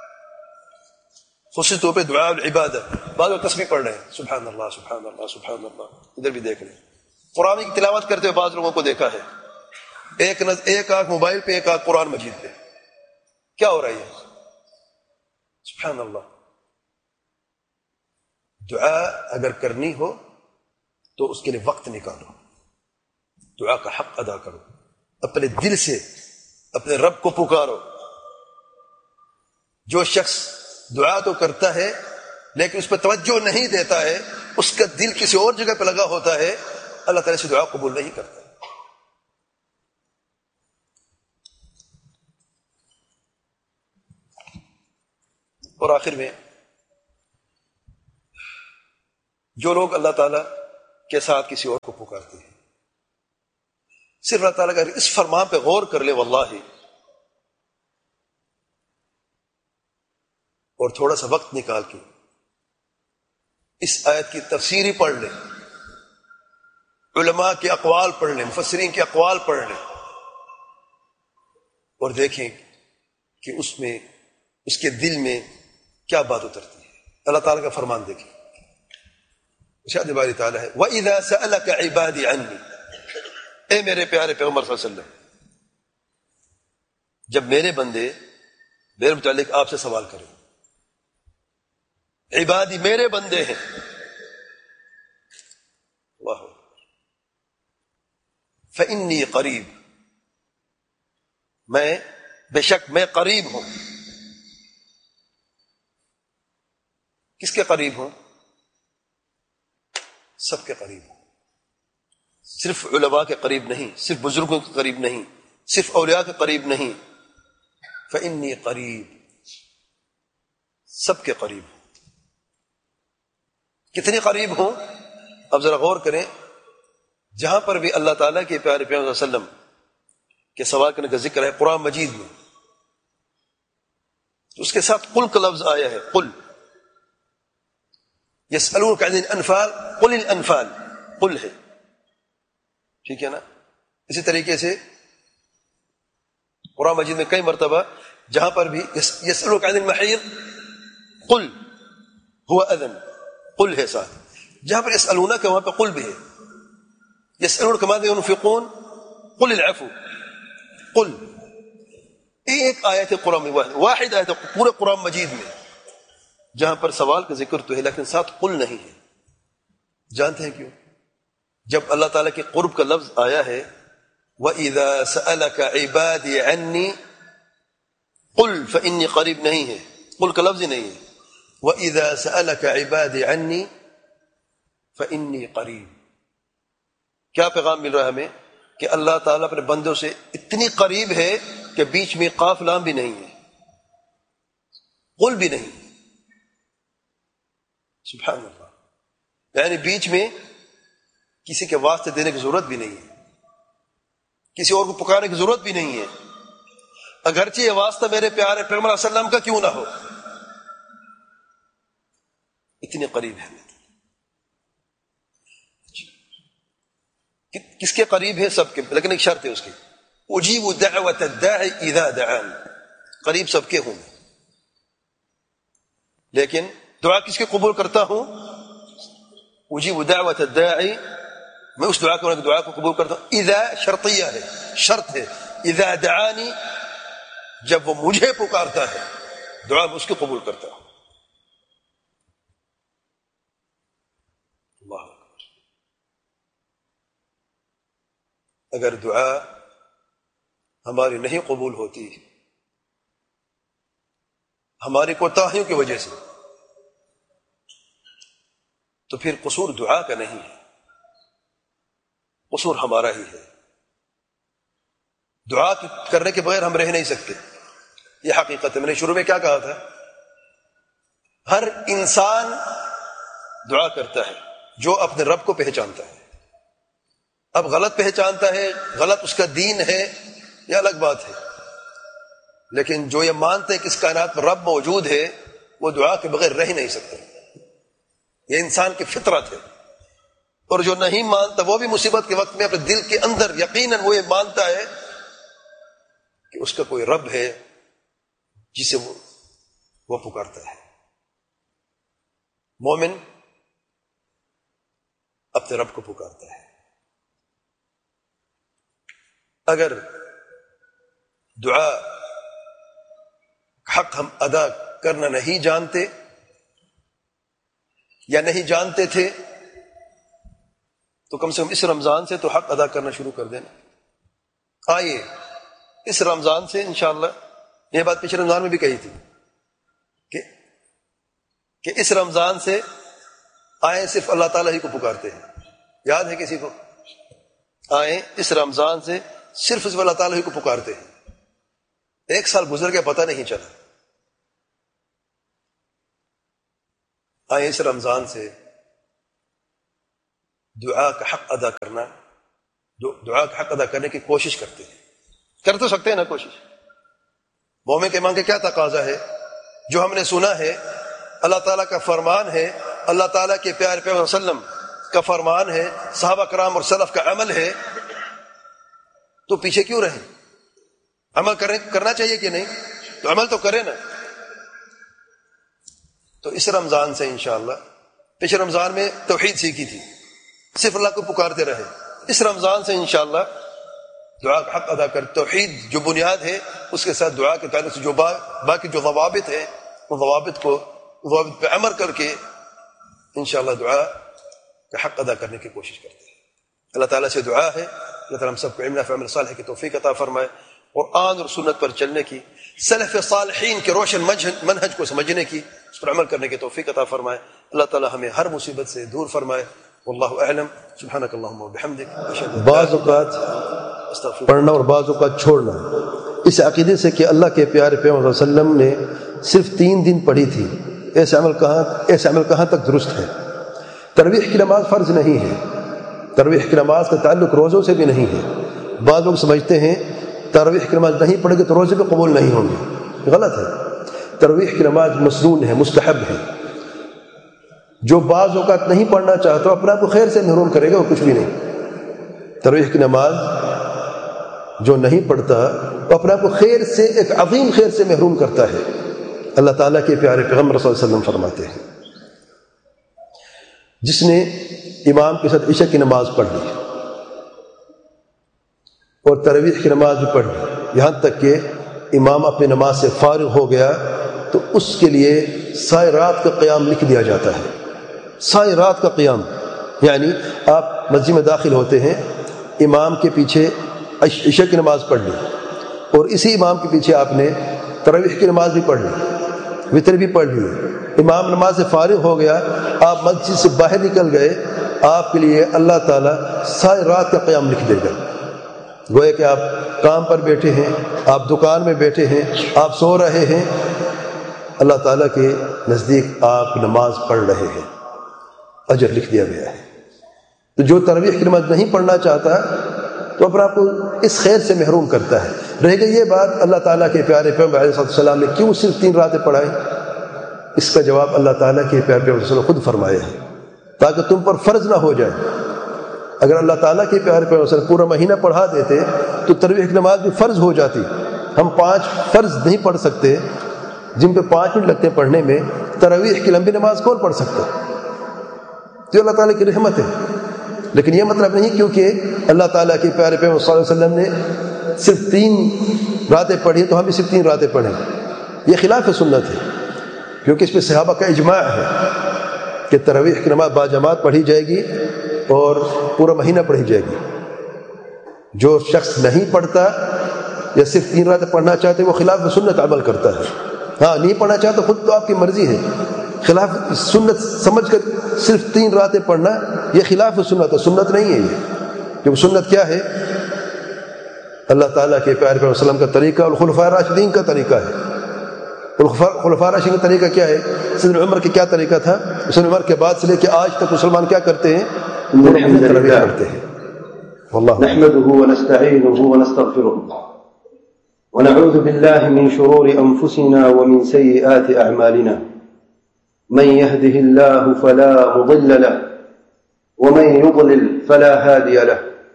خصوصی طور پہ دعا العبادت, بعض لوگ تسبیح پڑھ رہے ہیں, سبحان اللہ سبحان اللہ سبحان اللہ, ادھر بھی دیکھ رہے ہیں. قرآن کی تلاوت کرتے ہوئے بعض لوگوں کو دیکھا ہے, ایک آنکھ موبائل پہ, ایک آنکھ قرآن مجید پہ. کیا ہو رہا ہے؟ سبحان اللہ. دعا اگر کرنی ہو تو اس کے لیے وقت نکالو, دعا کا حق ادا کرو, اپنے دل سے اپنے رب کو پکارو. جو شخص دعا تو کرتا ہے لیکن اس پہ توجہ نہیں دیتا ہے, اس کا دل کسی اور جگہ پہ لگا ہوتا ہے, اللہ تعالیٰ سے دعا قبول نہیں کرتا. اور آخر میں جو لوگ اللہ تعالیٰ کے ساتھ کسی اور کو پکارتے ہیں, صرف اللہ تعالیٰ کا اس فرمان پہ غور کر لے واللہ، اور تھوڑا سا وقت نکال کے اس آیت کی تفسیر ہی پڑھ لیں، علماء کے اقوال پڑھ لیں، مفسرین کے اقوال پڑھ لیں، اور دیکھیں کہ اس میں اس کے دل میں کیا بات اترتی ہے۔ اللہ تعالیٰ کا فرمان دیکھیں، ارشاد باری تعالیٰ ہے وَإِذَا سَأَلَكَ عِبَادِي عَنِّي، اے میرے پیارے پیغمبر صلی اللہ علیہ وسلم، جب میرے بندے میرے متعلق آپ سے سوال کریں، عبادی میرے بندے ہیں، اللہ فإنی قریب، میں بے شک میں قریب ہوں۔ کس کے قریب ہوں؟ سب کے قریب ہوں، صرف علماء کے قریب نہیں، صرف بزرگوں کے قریب نہیں، صرف اولیاء کے قریب نہیں، فإنی قریب، سب کے قریب ہوں۔ کتنے قریب ہوں؟ اب ذرا غور کریں، جہاں پر بھی اللہ تعالیٰ کے پیارے پیغمبر صلی اللہ علیہ وسلم کے سوال کرنے کا ذکر ہے قرآن مجید میں، تو اس کے ساتھ قل کا لفظ آیا ہے، قل یسألونک عن الانفال قل الانفال، قل ہے، ٹھیک ہے نا؟ اسی طریقے سے قرآن مجید میں کئی مرتبہ جہاں پر بھی یسألونک عن المحیض قل هو اذن، قل ہے ساتھ، جہاں پر یسألونک وہاں پہ قل بھی ہے، یسألونک ماذا ينفقون قل العفو، قل، ایک آیت قرآن میں واحد آیت پورے قرآن مجید میں جہاں پر سوال کا ذکر تو ہے لیکن ساتھ قل نہیں ہے۔ جانتے ہیں کیوں؟ جب اللہ تعالیٰ کے قرب کا لفظ آیا ہے وَإِذَا سَأَلَكَ عِبَادِي عَنِّي قل فإنی قریب نہیں ہے، قل کا لفظ ہی نہیں ہے، وَإِذَا سَأَلَكَ عِبَادِي عَنِّي فإنی قریب۔ کیا پیغام مل رہا ہے ہمیں؟ کہ اللہ تعالیٰ اپنے بندوں سے اتنی قریب ہے کہ بیچ میں قاف لام بھی نہیں ہے، قل بھی نہیں، سبحان اللہ، یعنی بیچ میں کسی کے واسطے دینے کی ضرورت بھی نہیں ہے، کسی اور کو پکارنے کی ضرورت بھی نہیں ہے، اگرچہ یہ واسطہ میرے پیارے پیغمبر صلی اللہ علیہ وسلم کا کیوں نہ ہو، اتنے قریب ہے۔ کس کے قریب ہے؟ سب کے، لیکن ایک شرط ہے اس کی، اجیب دعوت الداعی اذا دعان، قریب سب کے ہوں، لیکن دعا کس کے قبول کرتا ہوں؟ اجیب دعوت الداعی، میں اس دعا کو قبول کرتا ہوں، اذا شرطیہ ہے، شرط ہے، اذا دعانی، جب وہ مجھے پکارتا ہے دعا میں اس کو قبول کرتا ہوں۔ اللہ اکبر۔ اگر دعا ہماری نہیں قبول ہوتی ہماری کوتاہیوں کی وجہ سے تو پھر قصور دعا کا نہیں ہے، قصور ہمارا ہی ہے۔ دعا کرنے کے بغیر ہم رہ نہیں سکتے، یہ حقیقت ہے۔ میں نے شروع میں کیا کہا تھا؟ ہر انسان دعا کرتا ہے جو اپنے رب کو پہچانتا ہے۔ اب غلط پہچانتا ہے، غلط اس کا دین ہے، یہ الگ بات ہے، لیکن جو یہ مانتے ہیں کہ اس کائنات میں رب موجود ہے وہ دعا کے بغیر رہ نہیں سکتے، یہ انسان کی فطرت ہے۔ اور جو نہیں مانتا وہ بھی مصیبت کے وقت میں اپنے دل کے اندر یقیناً وہ یہ مانتا ہے کہ اس کا کوئی رب ہے جسے وہ پکارتا ہے۔ مومن اپنے رب کو پکارتا ہے۔ اگر دعا حق ہم ادا کرنا نہیں جانتے یا نہیں جانتے تھے تو کم سے کم اس رمضان سے تو حق ادا کرنا شروع کر دینا۔ آئیے اس رمضان سے انشاءاللہ، یہ بات پچھلے رمضان میں بھی کہی تھی کہ اس رمضان سے آئیں صرف اللہ تعالیٰ ہی کو پکارتے ہیں، یاد ہے کسی کو؟ آئیں اس رمضان سے صرف اللہ تعالیٰ ہی کو پکارتے ہیں۔ ایک سال گزر گیا پتہ نہیں چلا۔ آئیں اس رمضان سے دعا کا حق ادا کرنا دعا کا حق ادا کرنے کی کوشش کرتے ہیں. کر تو سکتے ہیں نا کوشش. مومن کے ایمان کا کیا تقاضا ہے؟ جو ہم نے سنا ہے اللہ تعالیٰ کا فرمان ہے, اللہ تعالیٰ کے پیارے پیغمبر صلی اللہ علیہ وسلم کا فرمان ہے, صحابہ کرام اور سلف کا عمل ہے, تو پیچھے کیوں رہیں؟ عمل کرنا چاہیے کہ نہیں؟ تو عمل تو کریں نا. تو اس رمضان سے انشاءاللہ, پچھلے رمضان میں توحید سیکھی تھی, صرف اللہ کو پکارتے رہے. اس رمضان سے انشاءاللہ دعا کا حق ادا کر, توحید جو بنیاد ہے اس کے ساتھ دعا کے تعلق سے جو باقی جو ضوابط ہے ان ضوابط پہ عمل کر کے انشاءاللہ دعا کا حق ادا کرنے کی کوشش کرتے ہیں. اللہ تعالیٰ سے دعا ہے اللہ تعالیٰ ہم سب کو علم نافع عمل صالح کی توفیق عطا فرمائے, قرآن اور سنت پر چلنے کی, سلف صالحین کے روشن منہج کو سمجھنے کی, اس پر عمل کرنے کی توفیق عطا فرمائے. اللہ تعالیٰ ہمیں ہر مصیبت سے دور فرمائے. واللہ اعلم. سبحانک اللہم وبحمدک. بعض اوقات پڑھنا اور بعض اوقات چھوڑنا, اس عقیدے سے کہ اللہ کے پیارے پیغمبر صلی اللہ علیہ وسلم نے صرف 3 دن پڑھی تھی, ایسے عمل کہاں تک درست ہے؟ تراویح کی نماز فرض نہیں ہے, تراویح کی نماز کا تعلق روزوں سے بھی نہیں ہے. بعض لوگ سمجھتے ہیں تراویح کی نماز نہیں پڑھے گے تو روزے بھی قبول نہیں ہوں گے. غلط ہے. تراویح کی نماز مسنون ہے, مستحب ہے. جو بعض اوقات نہیں پڑھنا چاہتا اپنے آپ کو خیر سے محروم کرے گا, وہ کچھ بھی نہیں. تراویح کی نماز جو نہیں پڑھتا وہ اپنے آپ کو خیر سے, ایک عظیم خیر سے محروم کرتا ہے. اللہ تعالیٰ کے پیارے پیغمبر صلی اللہ علیہ وسلم فرماتے ہیں جس نے امام کے ساتھ عشاء کی نماز پڑھ لی اور تراویح کی نماز بھی پڑھ لی, یہاں تک کہ امام اپنی نماز سے فارغ ہو گیا, تو اس کے لیے سائے رات کا قیام لکھ دیا جاتا ہے. سائے رات کا قیام یعنی آپ مسجد میں داخل ہوتے ہیں, امام کے پیچھے عشاء کی نماز پڑھ لی اور اسی امام کے پیچھے آپ نے تراویح کی نماز بھی پڑھ لی, وتر بھی پڑھ لی, امام نماز سے فارغ ہو گیا, آپ مسجد سے باہر نکل گئے, آپ کے لیے اللہ تعالیٰ سائے رات کا قیام لکھ دے گا. گویا کہ آپ کام پر بیٹھے ہیں, آپ دکان میں بیٹھے ہیں, آپ سو رہے ہیں, اللہ تعالیٰ کے نزدیک آپ نماز پڑھ رہے ہیں, اجر لکھ دیا گیا ہے. تو جو تراویح کی نماز نہیں پڑھنا چاہتا تو اپنے آپ کو اس خیر سے محروم کرتا ہے. رہ گئی یہ بات اللہ تعالیٰ کے پیارے پیغمبر علیہ السلام نے کیوں صرف 3 راتیں پڑھائیں, اس کا جواب اللہ تعالیٰ کے پیارے پیغمبر نے خود فرمایا ہے تاکہ تم پر فرض نہ ہو جائے. اگر اللہ تعالیٰ کے پیارے پیغمبر پورا مہینہ پڑھا دیتے تو تراویح کی نماز بھی فرض ہو جاتی. ہم 5 فرض نہیں پڑھ سکتے جن پہ 5 منٹ لگتے ہیں پڑھنے میں, تراویح کی لمبی نماز کون پڑھ سکتا؟ تو اللہ تعالیٰ کی رحمت ہے. لیکن یہ مطلب نہیں کیونکہ اللہ تعالیٰ کے پیارے پیغمبر صلی اللہ علیہ وسلم نے صرف 3 راتیں پڑھی تو ہم بھی صرف 3 راتیں پڑھیں. یہ خلاف سنت ہے, کیونکہ اس پہ صحابہ کا اجماع ہے کہ تراویح کی نماز باجماعت پڑھی جائے گی اور پورا مہینہ پڑھی جائے گی. جو شخص نہیں پڑھتا یا صرف 3 راتیں پڑھنا چاہتے وہ خلاف سنت عمل کرتا ہے. ہاں نہیں پڑھنا چاہتا خود تو آپ کی مرضی ہے, خلاف سنت سمجھ کر صرف 3 راتیں پڑھنا یہ خلاف سنت ہے, سنت نہیں ہے یہ. کیونکہ سنت کیا ہے؟ اللہ تعالیٰ کے پیارے پیغمبر صلی اللہ علیہ وسلم کا طریقہ اور خلفاء راشدین کا طریقہ ہے. خلفاء راشدین کا طریقہ کیا ہے؟ سیدنا عمر کا کیا طریقہ تھا؟ سیدنا عمر کے بعد سے لے کے آج تک مسلمان کیا کرتے ہیں؟ کرتے ہیں. نحمده ونستعينه ونستغفره ونعوذ بالله من شرور أنفسنا ومن سيئات أعمالنا, من يهده الله فلا مضل له ومن يضلل فلا هادي له,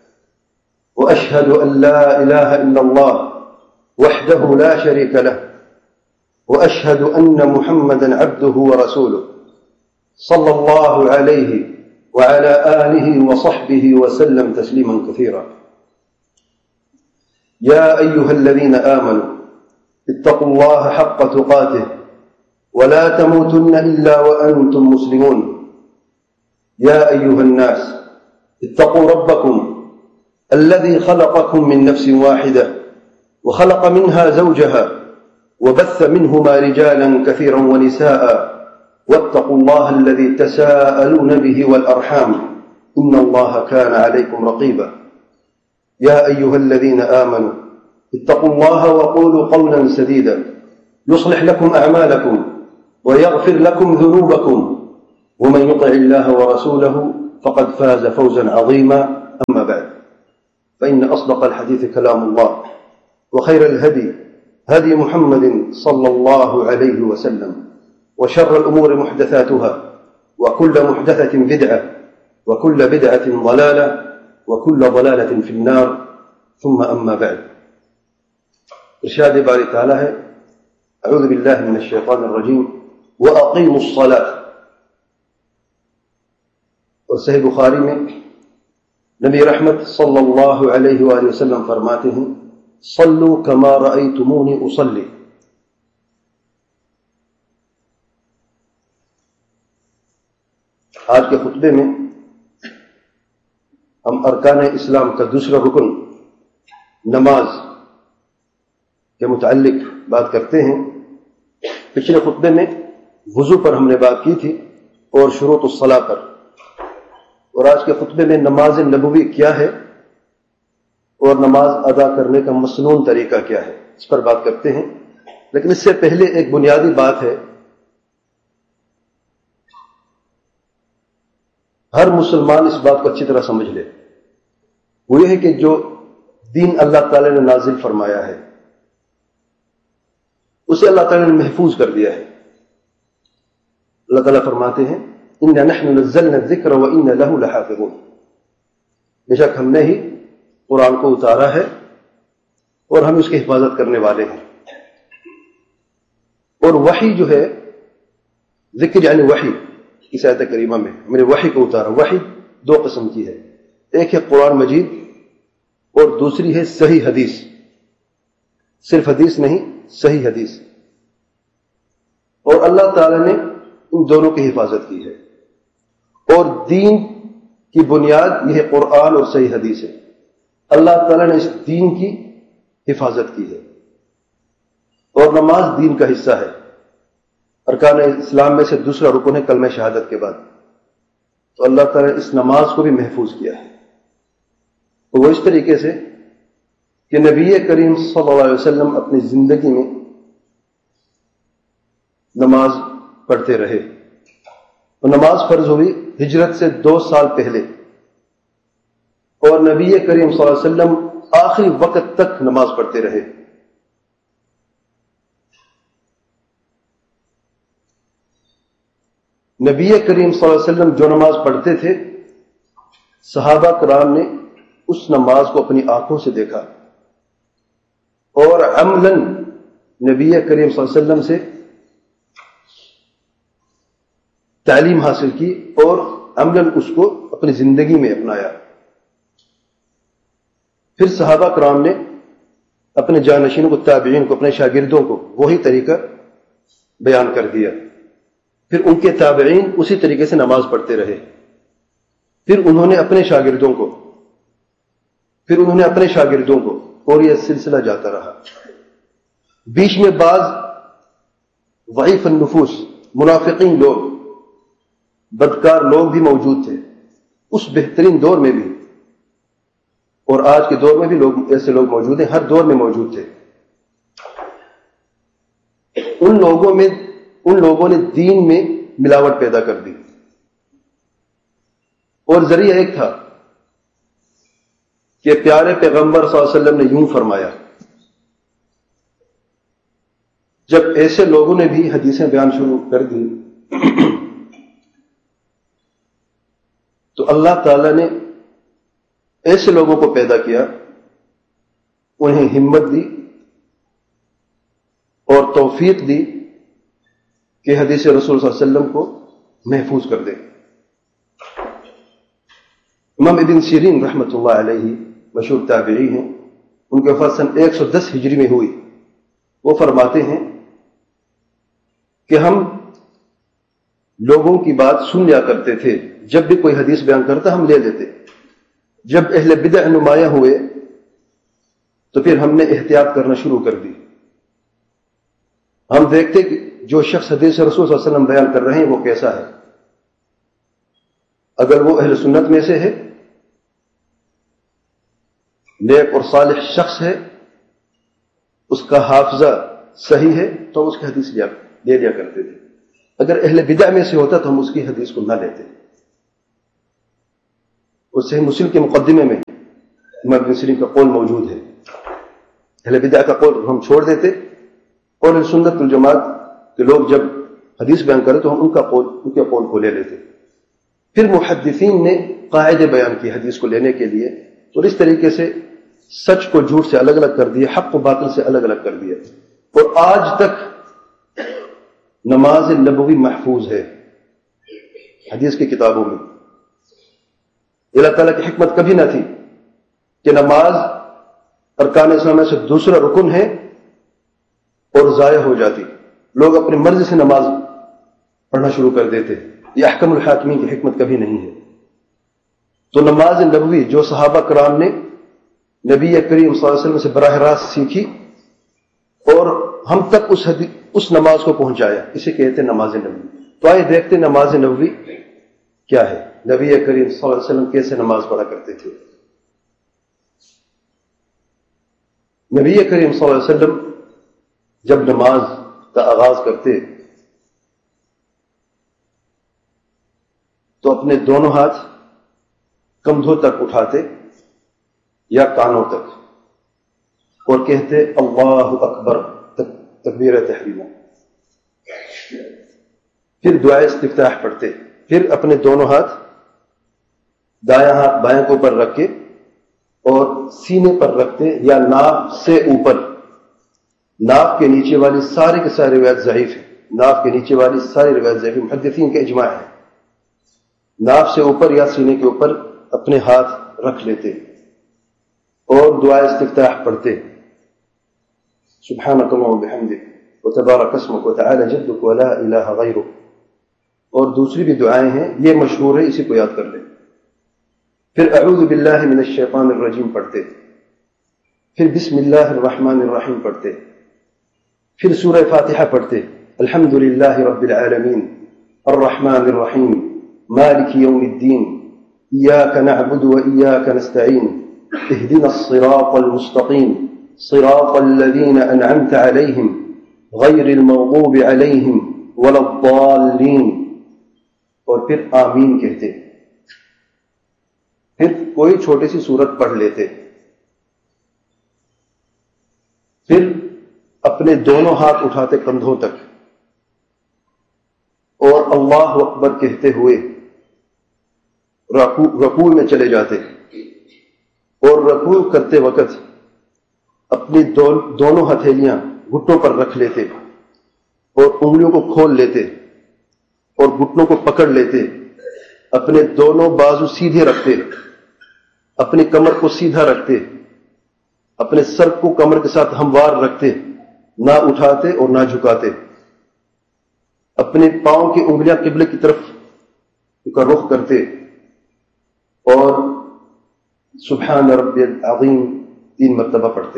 وأشهد أن لا إله إلا الله وحده لا شريك له, وأشهد أن محمدا عبده ورسوله صلى الله عليه وعلى آله وصحبه وسلم تسليما كثيرا. يا أيها الذين آمنوا اتقوا الله حق تقاته ولا تموتن إلا وأنتم مسلمون. يا أيها الناس اتقوا ربكم الذي خلقكم من نفس واحدة وخلق منها زوجها وبث منهما رجالا كثيرا ونساء, واتقوا الله الذي تساءلون به والأرحام إن الله كان عليكم رقيبا. يا أيها الذين آمنوا اتقوا الله وقولوا قولا سديدا يصلح لكم أعمالكم ويغفر لكم ذنوبكم, ومن يطع الله ورسوله فقد فاز فوزا عظيما. أما بعد, فإن أصدق الحديث كلام الله وخير الهدي هدي محمد صلى الله عليه وسلم وشر الأمور محدثاتها وكل محدثة بدعة وكل بدعة ضلالة وكل ضلالة في النار ثم أما بعد. ارشاد باری تعالیٰ ہے اعوذ باللہ من الشیطان الرجیم وَأَقِيمُوا الصَّلَاةَ. اور صحیح بخاری میں نبی رحمت صلی اللہ علیہ وآلہ وسلم فرماتے ہیں صلوا كما رأيتموني أصلي. آج کے خطبے میں ہم ارکان اسلام کا دوسرا رکن نماز کے متعلق بات کرتے ہیں. پچھلے خطبے میں وضو پر ہم نے بات کی تھی اور شروط الصلاح پر، اور آج کے خطبے میں نماز نبوی کیا ہے اور نماز ادا کرنے کا مسنون طریقہ کیا ہے اس پر بات کرتے ہیں. لیکن اس سے پہلے ایک بنیادی بات ہے، ہر مسلمان اس بات کو اچھی طرح سمجھ لے، وہ یہ ہے کہ جو دین اللہ تعالی نے نازل فرمایا ہے اسے اللہ تعالی نے محفوظ کر دیا ہے. اللہ تعالیٰ فرماتے ہیں اِنَّا نَحْنُ نَزَّلْنَا الذِّكْرَ وَإِنَّا لَهُ لَحَافِظُونَ. بے شک ہم نے ہی قرآن کو اتارا ہے اور ہم اس کی حفاظت کرنے والے ہیں. اور وحی جو ہے، ذکر یعنی وحی، اس آیت کریمہ میں ہم نے وحی کو اتارا. وحی دو قسم کی ہے، ایک ہے قرآن مجید اور دوسری ہے صحیح حدیث. صرف حدیث نہیں، صحیح حدیث. اور اللہ تعالی نے ان دونوں کی حفاظت کی ہے، اور دین کی بنیاد یہ ہے قرآن اور صحیح حدیث ہے. اللہ تعالی نے اس دین کی حفاظت کی ہے، اور نماز دین کا حصہ ہے. ارکان اسلام میں سے دوسرا رکن ہے کلمہ شہادت کے بعد. تو اللہ تعالی نے اس نماز کو بھی محفوظ کیا ہے، وہ اس طریقے سے کہ نبی کریم صلی اللہ علیہ وسلم اپنی زندگی میں نماز پڑھتے رہے. اور نماز فرض ہوئی ہجرت سے 2 سال پہلے، اور نبی کریم صلی اللہ علیہ وسلم آخری وقت تک نماز پڑھتے رہے. نبی کریم صلی اللہ علیہ وسلم جو نماز پڑھتے تھے، صحابہ کرام نے اس نماز کو اپنی آنکھوں سے دیکھا اور عملاً نبی کریم صلی اللہ علیہ وسلم سے تعلیم حاصل کی اور عملاً اس کو اپنی زندگی میں اپنایا. پھر صحابہ کرام نے اپنے جانشینوں کو، تابعین کو، اپنے شاگردوں کو وہی طریقہ بیان کر دیا. پھر ان کے تابعین اسی طریقے سے نماز پڑھتے رہے. پھر انہوں نے اپنے شاگردوں کو، اور یہ سلسلہ جاتا رہا. بیچ میں بعض ضعیف النفوس، منافقین لوگ، بدکار لوگ بھی موجود تھے اس بہترین دور میں بھی، اور آج کے دور میں بھی لوگ ایسے لوگ موجود ہیں، ہر دور میں موجود تھے. ان لوگوں نے دین میں ملاوٹ پیدا کر دی، اور ذریعہ ایک تھا کہ پیارے پیغمبر صلی اللہ علیہ وسلم نے یوں فرمایا. جب ایسے لوگوں نے بھی حدیثیں بیان شروع کر دی تو اللہ تعالی نے ایسے لوگوں کو پیدا کیا، انہیں ہمت دی اور توفیق دی کہ حدیث رسول صلی اللہ علیہ وسلم کو محفوظ کر دے. امام ابن سیرین رحمۃ اللہ علیہ مشہور تابعی ہیں، ان کے وفات سن 110 ہجری میں ہوئی. وہ فرماتے ہیں کہ ہم لوگوں کی بات سن لیا کرتے تھے، جب بھی کوئی حدیث بیان کرتا ہم لے لیتے. جب اہل بدع نمایاں ہوئے تو پھر ہم نے احتیاط کرنا شروع کر دی. ہم دیکھتے کہ جو شخص حدیث رسول صلی اللہ علیہ وسلم بیان کر رہے ہیں وہ کیسا ہے. اگر وہ اہل سنت میں سے ہے، نیک اور صالح شخص ہے، اس کا حافظہ صحیح ہے تو اس کی حدیث لے لیا کرتے تھے. اگر اہل بدع میں سے ہوتا تو ہم اس کی حدیث کو نہ لیتے. اور صحیح مسلم کے مقدمے میں امام ابن سیرین کا قول موجود ہے. اہل بدع کا قول ہم چھوڑ دیتے اور سنت الجماعت کے لوگ جب حدیث بیان کرے تو ہم ان کے قول کو لے لیتے. پھر محدثین نے قاعدے بیان کی حدیث کو لینے کے لیے اور اس طریقے سے سچ کو جھوٹ سے الگ الگ کر دیا, حق و باطل سے الگ الگ کر دیا. اور آج تک نماز نبوی محفوظ ہے حدیث کی کتابوں میں. اللہ تعالیٰ کی حکمت کبھی نہ تھی کہ نماز ارکان اسلام میں سے دوسرا رکن ہے اور ضائع ہو جاتی, لوگ اپنی مرضی سے نماز پڑھنا شروع کر دیتے. یہ احکم الحاکمین کی حکمت کبھی نہیں ہے. تو نماز نبوی جو صحابہ کرام نے نبی کریم صلی اللہ علیہ وسلم سے براہ راست سیکھی اور ہم تک اس نماز کو پہنچایا, اسے کہتے ہیں نماز نبوی. تو آئے دیکھتے نماز نبوی کیا ہے, نبی کریم صلی اللہ علیہ وسلم کیسے نماز پڑھا کرتے تھے. نبی کریم صلی اللہ علیہ وسلم جب نماز کا آغاز کرتے تو اپنے دونوں ہاتھ کندھوں تک اٹھاتے یا کانوں تک اور کہتے اللہ اکبر تکبیر تحریمہ. پھر دعائے استفتاح پڑھتے, پھر اپنے دونوں ہاتھ دایاں ہاتھ بائیں کے اوپر رکھ کے اور سینے پر رکھتے یا ناف سے اوپر. ناف کے نیچے والی ساری کے ساری روایت ضعیف ہے, ناف کے نیچے والی ساری روایت ضعیف, محدثین کا اجماع ہے. ناف سے اوپر یا سینے کے اوپر اپنے ہاتھ رکھ لیتے اور دعائے استفتاح پڑھتے سبحانک اللہم وبحمدک وتبارک اسمک وتعالی جدک ولا الہ غیرک. اور دوسری بھی دعائیں ہیں, یہ مشہور ہے, اسی کو یاد کر لیں. پھر اعوذ باللہ من الشیطان الرجیم پڑھتے, پھر بسم اللہ الرحمن الرحیم پڑھتے, پھر سورہ فاتحہ پڑھتے الحمد للہ رب العالمین الرحمن الرحیم مالک یوم الدین ایاک نعبد و ایاک نستعین اہدنا الصراط المستقیم صراط الذین انعمت علیہم غیر المغضوب علیہم ولا الضالین. اور پھر آمین کہتے. پھر کوئی چھوٹی سی سورت پڑھ لیتے, پھر اپنے دونوں ہاتھ اٹھاتے کندھوں تک اور اللہ اکبر کہتے ہوئے رکوع میں چلے جاتے اور رکوع کرتے وقت اپنی دونوں ہتھیلیاں گھٹنوں پر رکھ لیتے اور انگلیوں کو کھول لیتے اور گھٹنوں کو پکڑ لیتے, اپنے دونوں بازو سیدھے رکھتے, اپنی کمر کو سیدھا رکھتے, اپنے سر کو کمر کے ساتھ ہموار رکھتے, نہ اٹھاتے اور نہ جھکاتے, اپنے پاؤں کی انگلیاں قبلے کی طرف کا رخ کرتے اور سبحان ربی العظیم 3 مرتبہ پڑھتے.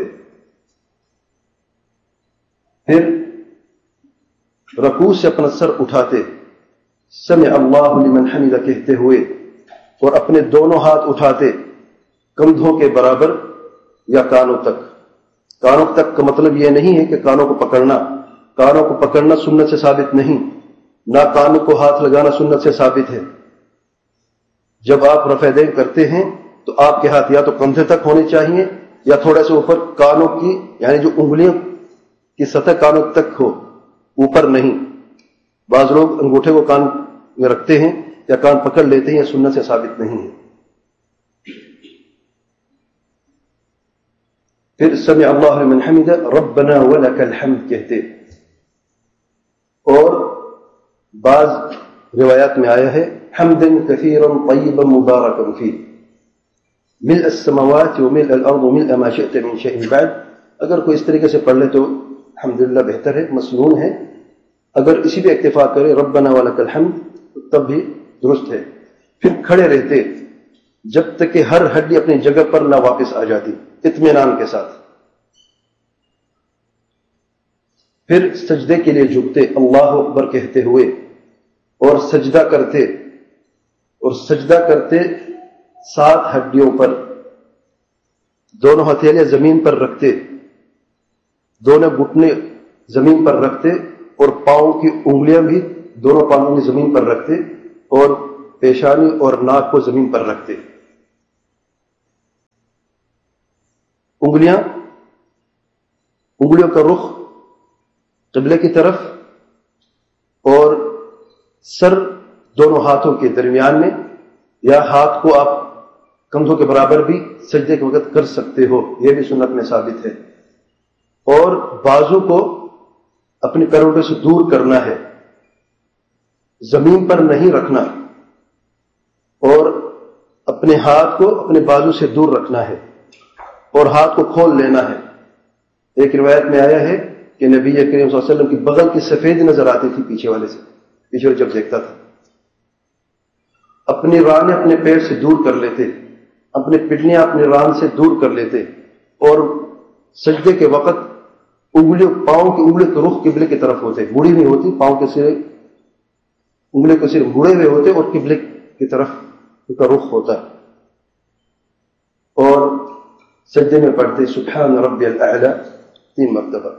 پھر رکوع سے اپنا سر اٹھاتے سمع اللہ لمن حمدہ کہتے ہوئے اور اپنے دونوں ہاتھ اٹھاتے کندھوں کے برابر یا کانوں تک. کانوں تک کا مطلب یہ نہیں ہے کہ کانوں کو پکڑنا, کانوں کو پکڑنا سنت سے ثابت نہیں, نہ کانوں کو ہاتھ لگانا سنت سے ثابت ہے. جب آپ رفع دین کرتے ہیں تو آپ کے ہاتھ یا تو کندھے تک ہونے چاہیے یا تھوڑا سا اوپر کانوں کی, یعنی جو انگلیوں کی سطح کانوں تک ہو, اوپر نہیں. بعض لوگ انگوٹھے کو کان میں رکھتے ہیں یا کان پکڑ لیتے ہیں, یہ سنت سے ثابت نہیں ہے. پھر سمع اللہ لمن حمدہ ربنا ولک الحمد کہتے. اور بعض روایات میں آیا ہے حمدا کثیرا طیبا مبارکا فیہ ملء السماوات وملء الارض وملء ما شئت من شیء بعد. اگر کوئی اس طریقے سے پڑھ لے تو الحمدللہ بہتر ہے, مسنون ہے. اگر اسی پہ اکتفا کرے ربنا ولک الحمد تب بھی درست ہے. پھر کھڑے رہتے جب تک کہ ہر ہڈی اپنی جگہ پر نہ واپس آ جاتی, اطمینان کے ساتھ. پھر سجدے کے لیے جھکتے اللہ اکبر کہتے ہوئے اور سجدہ کرتے, اور سجدہ کرتے 7 ہڈیوں پر, دونوں ہتھیلیاں زمین پر رکھتے, دونوں گھٹنے زمین پر رکھتے اور پاؤں کی انگلیاں بھی دونوں پاؤں کی زمین پر رکھتے اور پیشانی اور ناک کو زمین پر رکھتے. انگلیوں کا رخ قبلے کی طرف اور سر دونوں ہاتھوں کے درمیان میں، یا ہاتھ کو آپ کندھوں کے برابر بھی سجدے کے وقت کر سکتے ہو، یہ بھی سنت میں ثابت ہے۔ اور بازو کو اپنے کروٹے سے دور کرنا ہے، زمین پر نہیں رکھنا، اور اپنے ہاتھ کو اپنے بازو سے دور رکھنا ہے اور ہاتھ کو کھول لینا ہے۔ ایک روایت میں آیا ہے کہ نبی کریم صلی اللہ علیہ وسلم کی بغل کی سفید نظر آتی تھی پیچھے والے سے، پیچھے والے جب دیکھتا تھا۔ اپنی رانیں اپنے پیر سے دور کر لیتے، اپنے پٹلیاں اپنی ران سے دور کر لیتے، اور سجدے کے وقت پاؤں کی انگلی کے رخ قبلے کی طرف ہوتے، مڑی نہیں ہوتی، پاؤں کے سرے انگلی کے سرے مڑے ہوئے ہوتے اور قبلے کی طرف ان کا رخ ہوتا ہے، اور سجدے میں پڑھتے سبحان ربی الاعلی 3 مرتبہ۔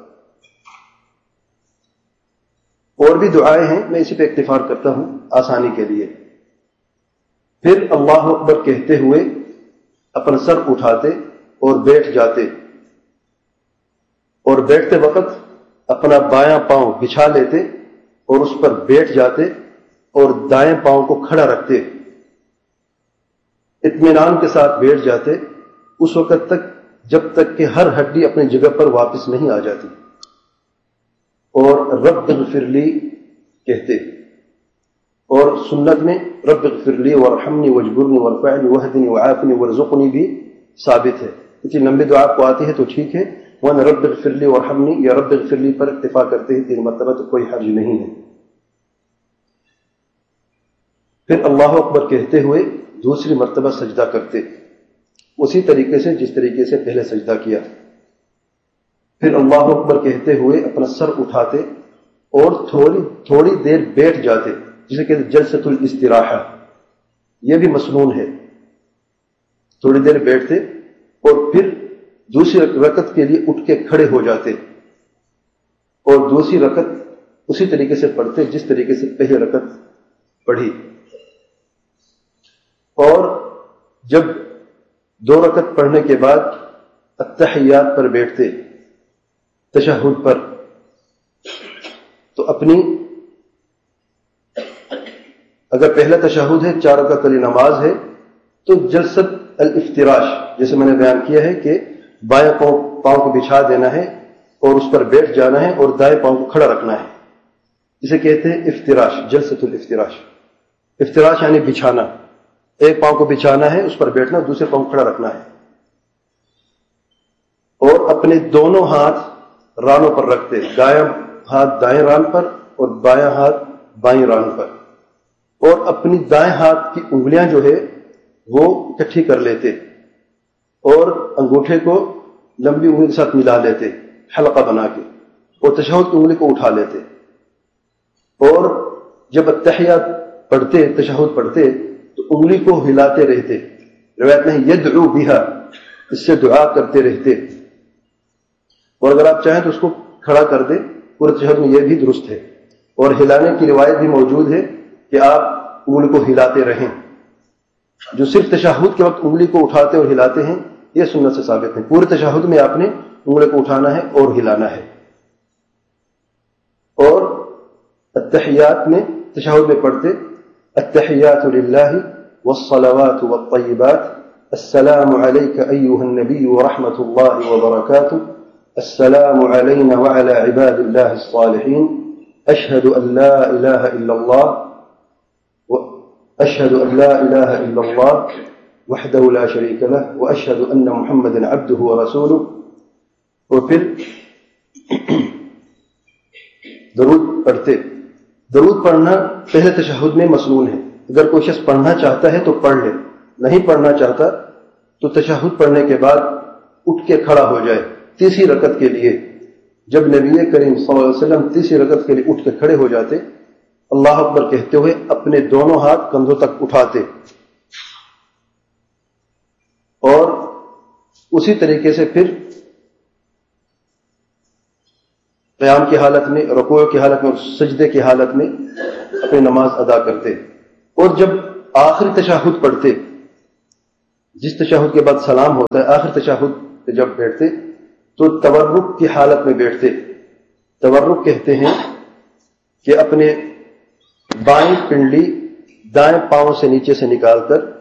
اور بھی دعائیں ہیں، میں اسی پہ اکتفار کرتا ہوں آسانی کے لیے۔ پھر اللہ اکبر کہتے ہوئے اپنا سر اٹھاتے اور بیٹھ جاتے، اور بیٹھتے وقت اپنا بایاں پاؤں بچھا لیتے اور اس پر بیٹھ جاتے، اور دائیں پاؤں کو کھڑا رکھتے، اطمینان کے ساتھ بیٹھ جاتے اس وقت تک جب تک کہ ہر ہڈی اپنی جگہ پر واپس نہیں آ جاتی، اور رب اغفر لی کہتے۔ اور سنت میں رب اغفر لی وارحمنی واجبرنی وارفعنی واہدنی وعافنی وارزقنی بھی ثابت ہے۔ اتنی لمبی دعا آپ کو آتی ہے تو ٹھیک ہے، ورنہ رب اغفر لی وارحمنی یا رب اغفر لی پر اکتفا کرتے ہیں 3 مرتبہ تو کوئی حرج نہیں ہے۔ پھر اللہ اکبر کہتے ہوئے دوسری مرتبہ سجدہ کرتے، اسی طریقے سے جس طریقے سے پہلے سجدہ کیا۔ پھر اللہ اکبر کہتے ہوئے اپنا سر اٹھاتے اور تھوڑی دیر بیٹھ جاتے، جسے کہتے ہیں جلسۃ الاستراحہ، یہ بھی مسنون ہے۔ تھوڑی دیر بیٹھتے اور پھر دوسری رکعت کے لیے اٹھ کے کھڑے ہو جاتے، اور دوسری رکعت اسی طریقے سے پڑھتے جس طریقے سے پہلی رکعت پڑھی۔ اور جب 2 رکعت پڑھنے کے بعد التحیات پر بیٹھتے، تشہد پر، تو اپنی اگر پہلا تشہد ہے 4 رکعت والی نماز ہے تو جلسۃ الافتراش جیسے میں نے بیان کیا ہے کہ بائیں پاؤں کو بچھا دینا ہے اور اس پر بیٹھ جانا ہے اور دائیں پاؤں کو کھڑا رکھنا ہے، جسے کہتے ہیں افتراش، جلسۃ الافتراش۔ افتراش یعنی بچھانا، ایک پاؤں کو بچھانا ہے، اس پر بیٹھنا، دوسرے پاؤں کو کھڑا رکھنا ہے، اور اپنے دونوں ہاتھ رانوں پر رکھتے، دایاں ہاتھ دائیں ران پر اور بایاں ہاتھ بائیں ران پر، اور اپنی دائیں ہاتھ کی انگلیاں جو ہے وہ اکٹھی کر لیتے اور انگوٹھے کو لمبی انگلی کے ساتھ ملا لیتے حلقہ بنا کے، اور تشہد کی انگلی کو اٹھا لیتے، اور جب التحیات پڑھتے، تشہد پڑھتے تو انگلی کو ہلاتے رہتے، روایت میں یدعو بہا، اس سے دعا کرتے رہتے، اور اگر آپ چاہیں تو اس کو کھڑا کر دیں پورے تشہد میں، یہ بھی درست ہے۔ اور ہلانے کی روایت بھی موجود ہے کہ آپ انگلی کو ہلاتے رہیں، جو صرف تشہد کے وقت انگلی کو اٹھاتے اور ہلاتے ہیں یہ سنت سے ثابت ہے، پورے تشہد میں آپ نے انگلی کو اٹھانا ہے اور ہلانا ہے۔ اور التحیات میں تشہد میں پڑھتے التحیات للہ والصلوات والطیبات السلام علیک ایہا النبی ورحمۃ اللہ وبرکاتہ السلام علینا وعلی عباد اللہ الصالحین اشہد ان لا الہ الا اللہ اشہد ان لا الہ الا اللہ وحدہ لا شریک لہ واشہد ان محمدا عبدہ ورسولہ۔ اور پھر درود پڑھتے، درود پڑھنا پہلے تشہد میں مسنون ہے، اگر کوئی شخص پڑھنا چاہتا ہے تو پڑھ لے، نہیں پڑھنا چاہتا تو تشہد پڑھنے کے بعد اٹھ کے کھڑا ہو جائے تیسری رکعت کے لیے۔ جب نبی کریم صلی اللہ علیہ وسلم تیسری رکعت کے لیے اٹھ کے کھڑے ہو جاتے، اللہ اکبر کہتے ہوئے اپنے دونوں ہاتھ کندھوں تک اٹھاتے، اور اسی طریقے سے پھر قیام کی حالت میں، رکوع کی حالت میں اور سجدے کی حالت میں اپنی نماز ادا کرتے۔ اور جب آخری تشہد پڑھتے، جس تشہد کے بعد سلام ہوتا ہے، آخری تشہد پہ جب بیٹھتے تو تورک کی حالت میں بیٹھتے. تورک کہتے ہیں کہ اپنے بائیں پنڈلی دائیں پاؤں سے نیچے سے نکال کر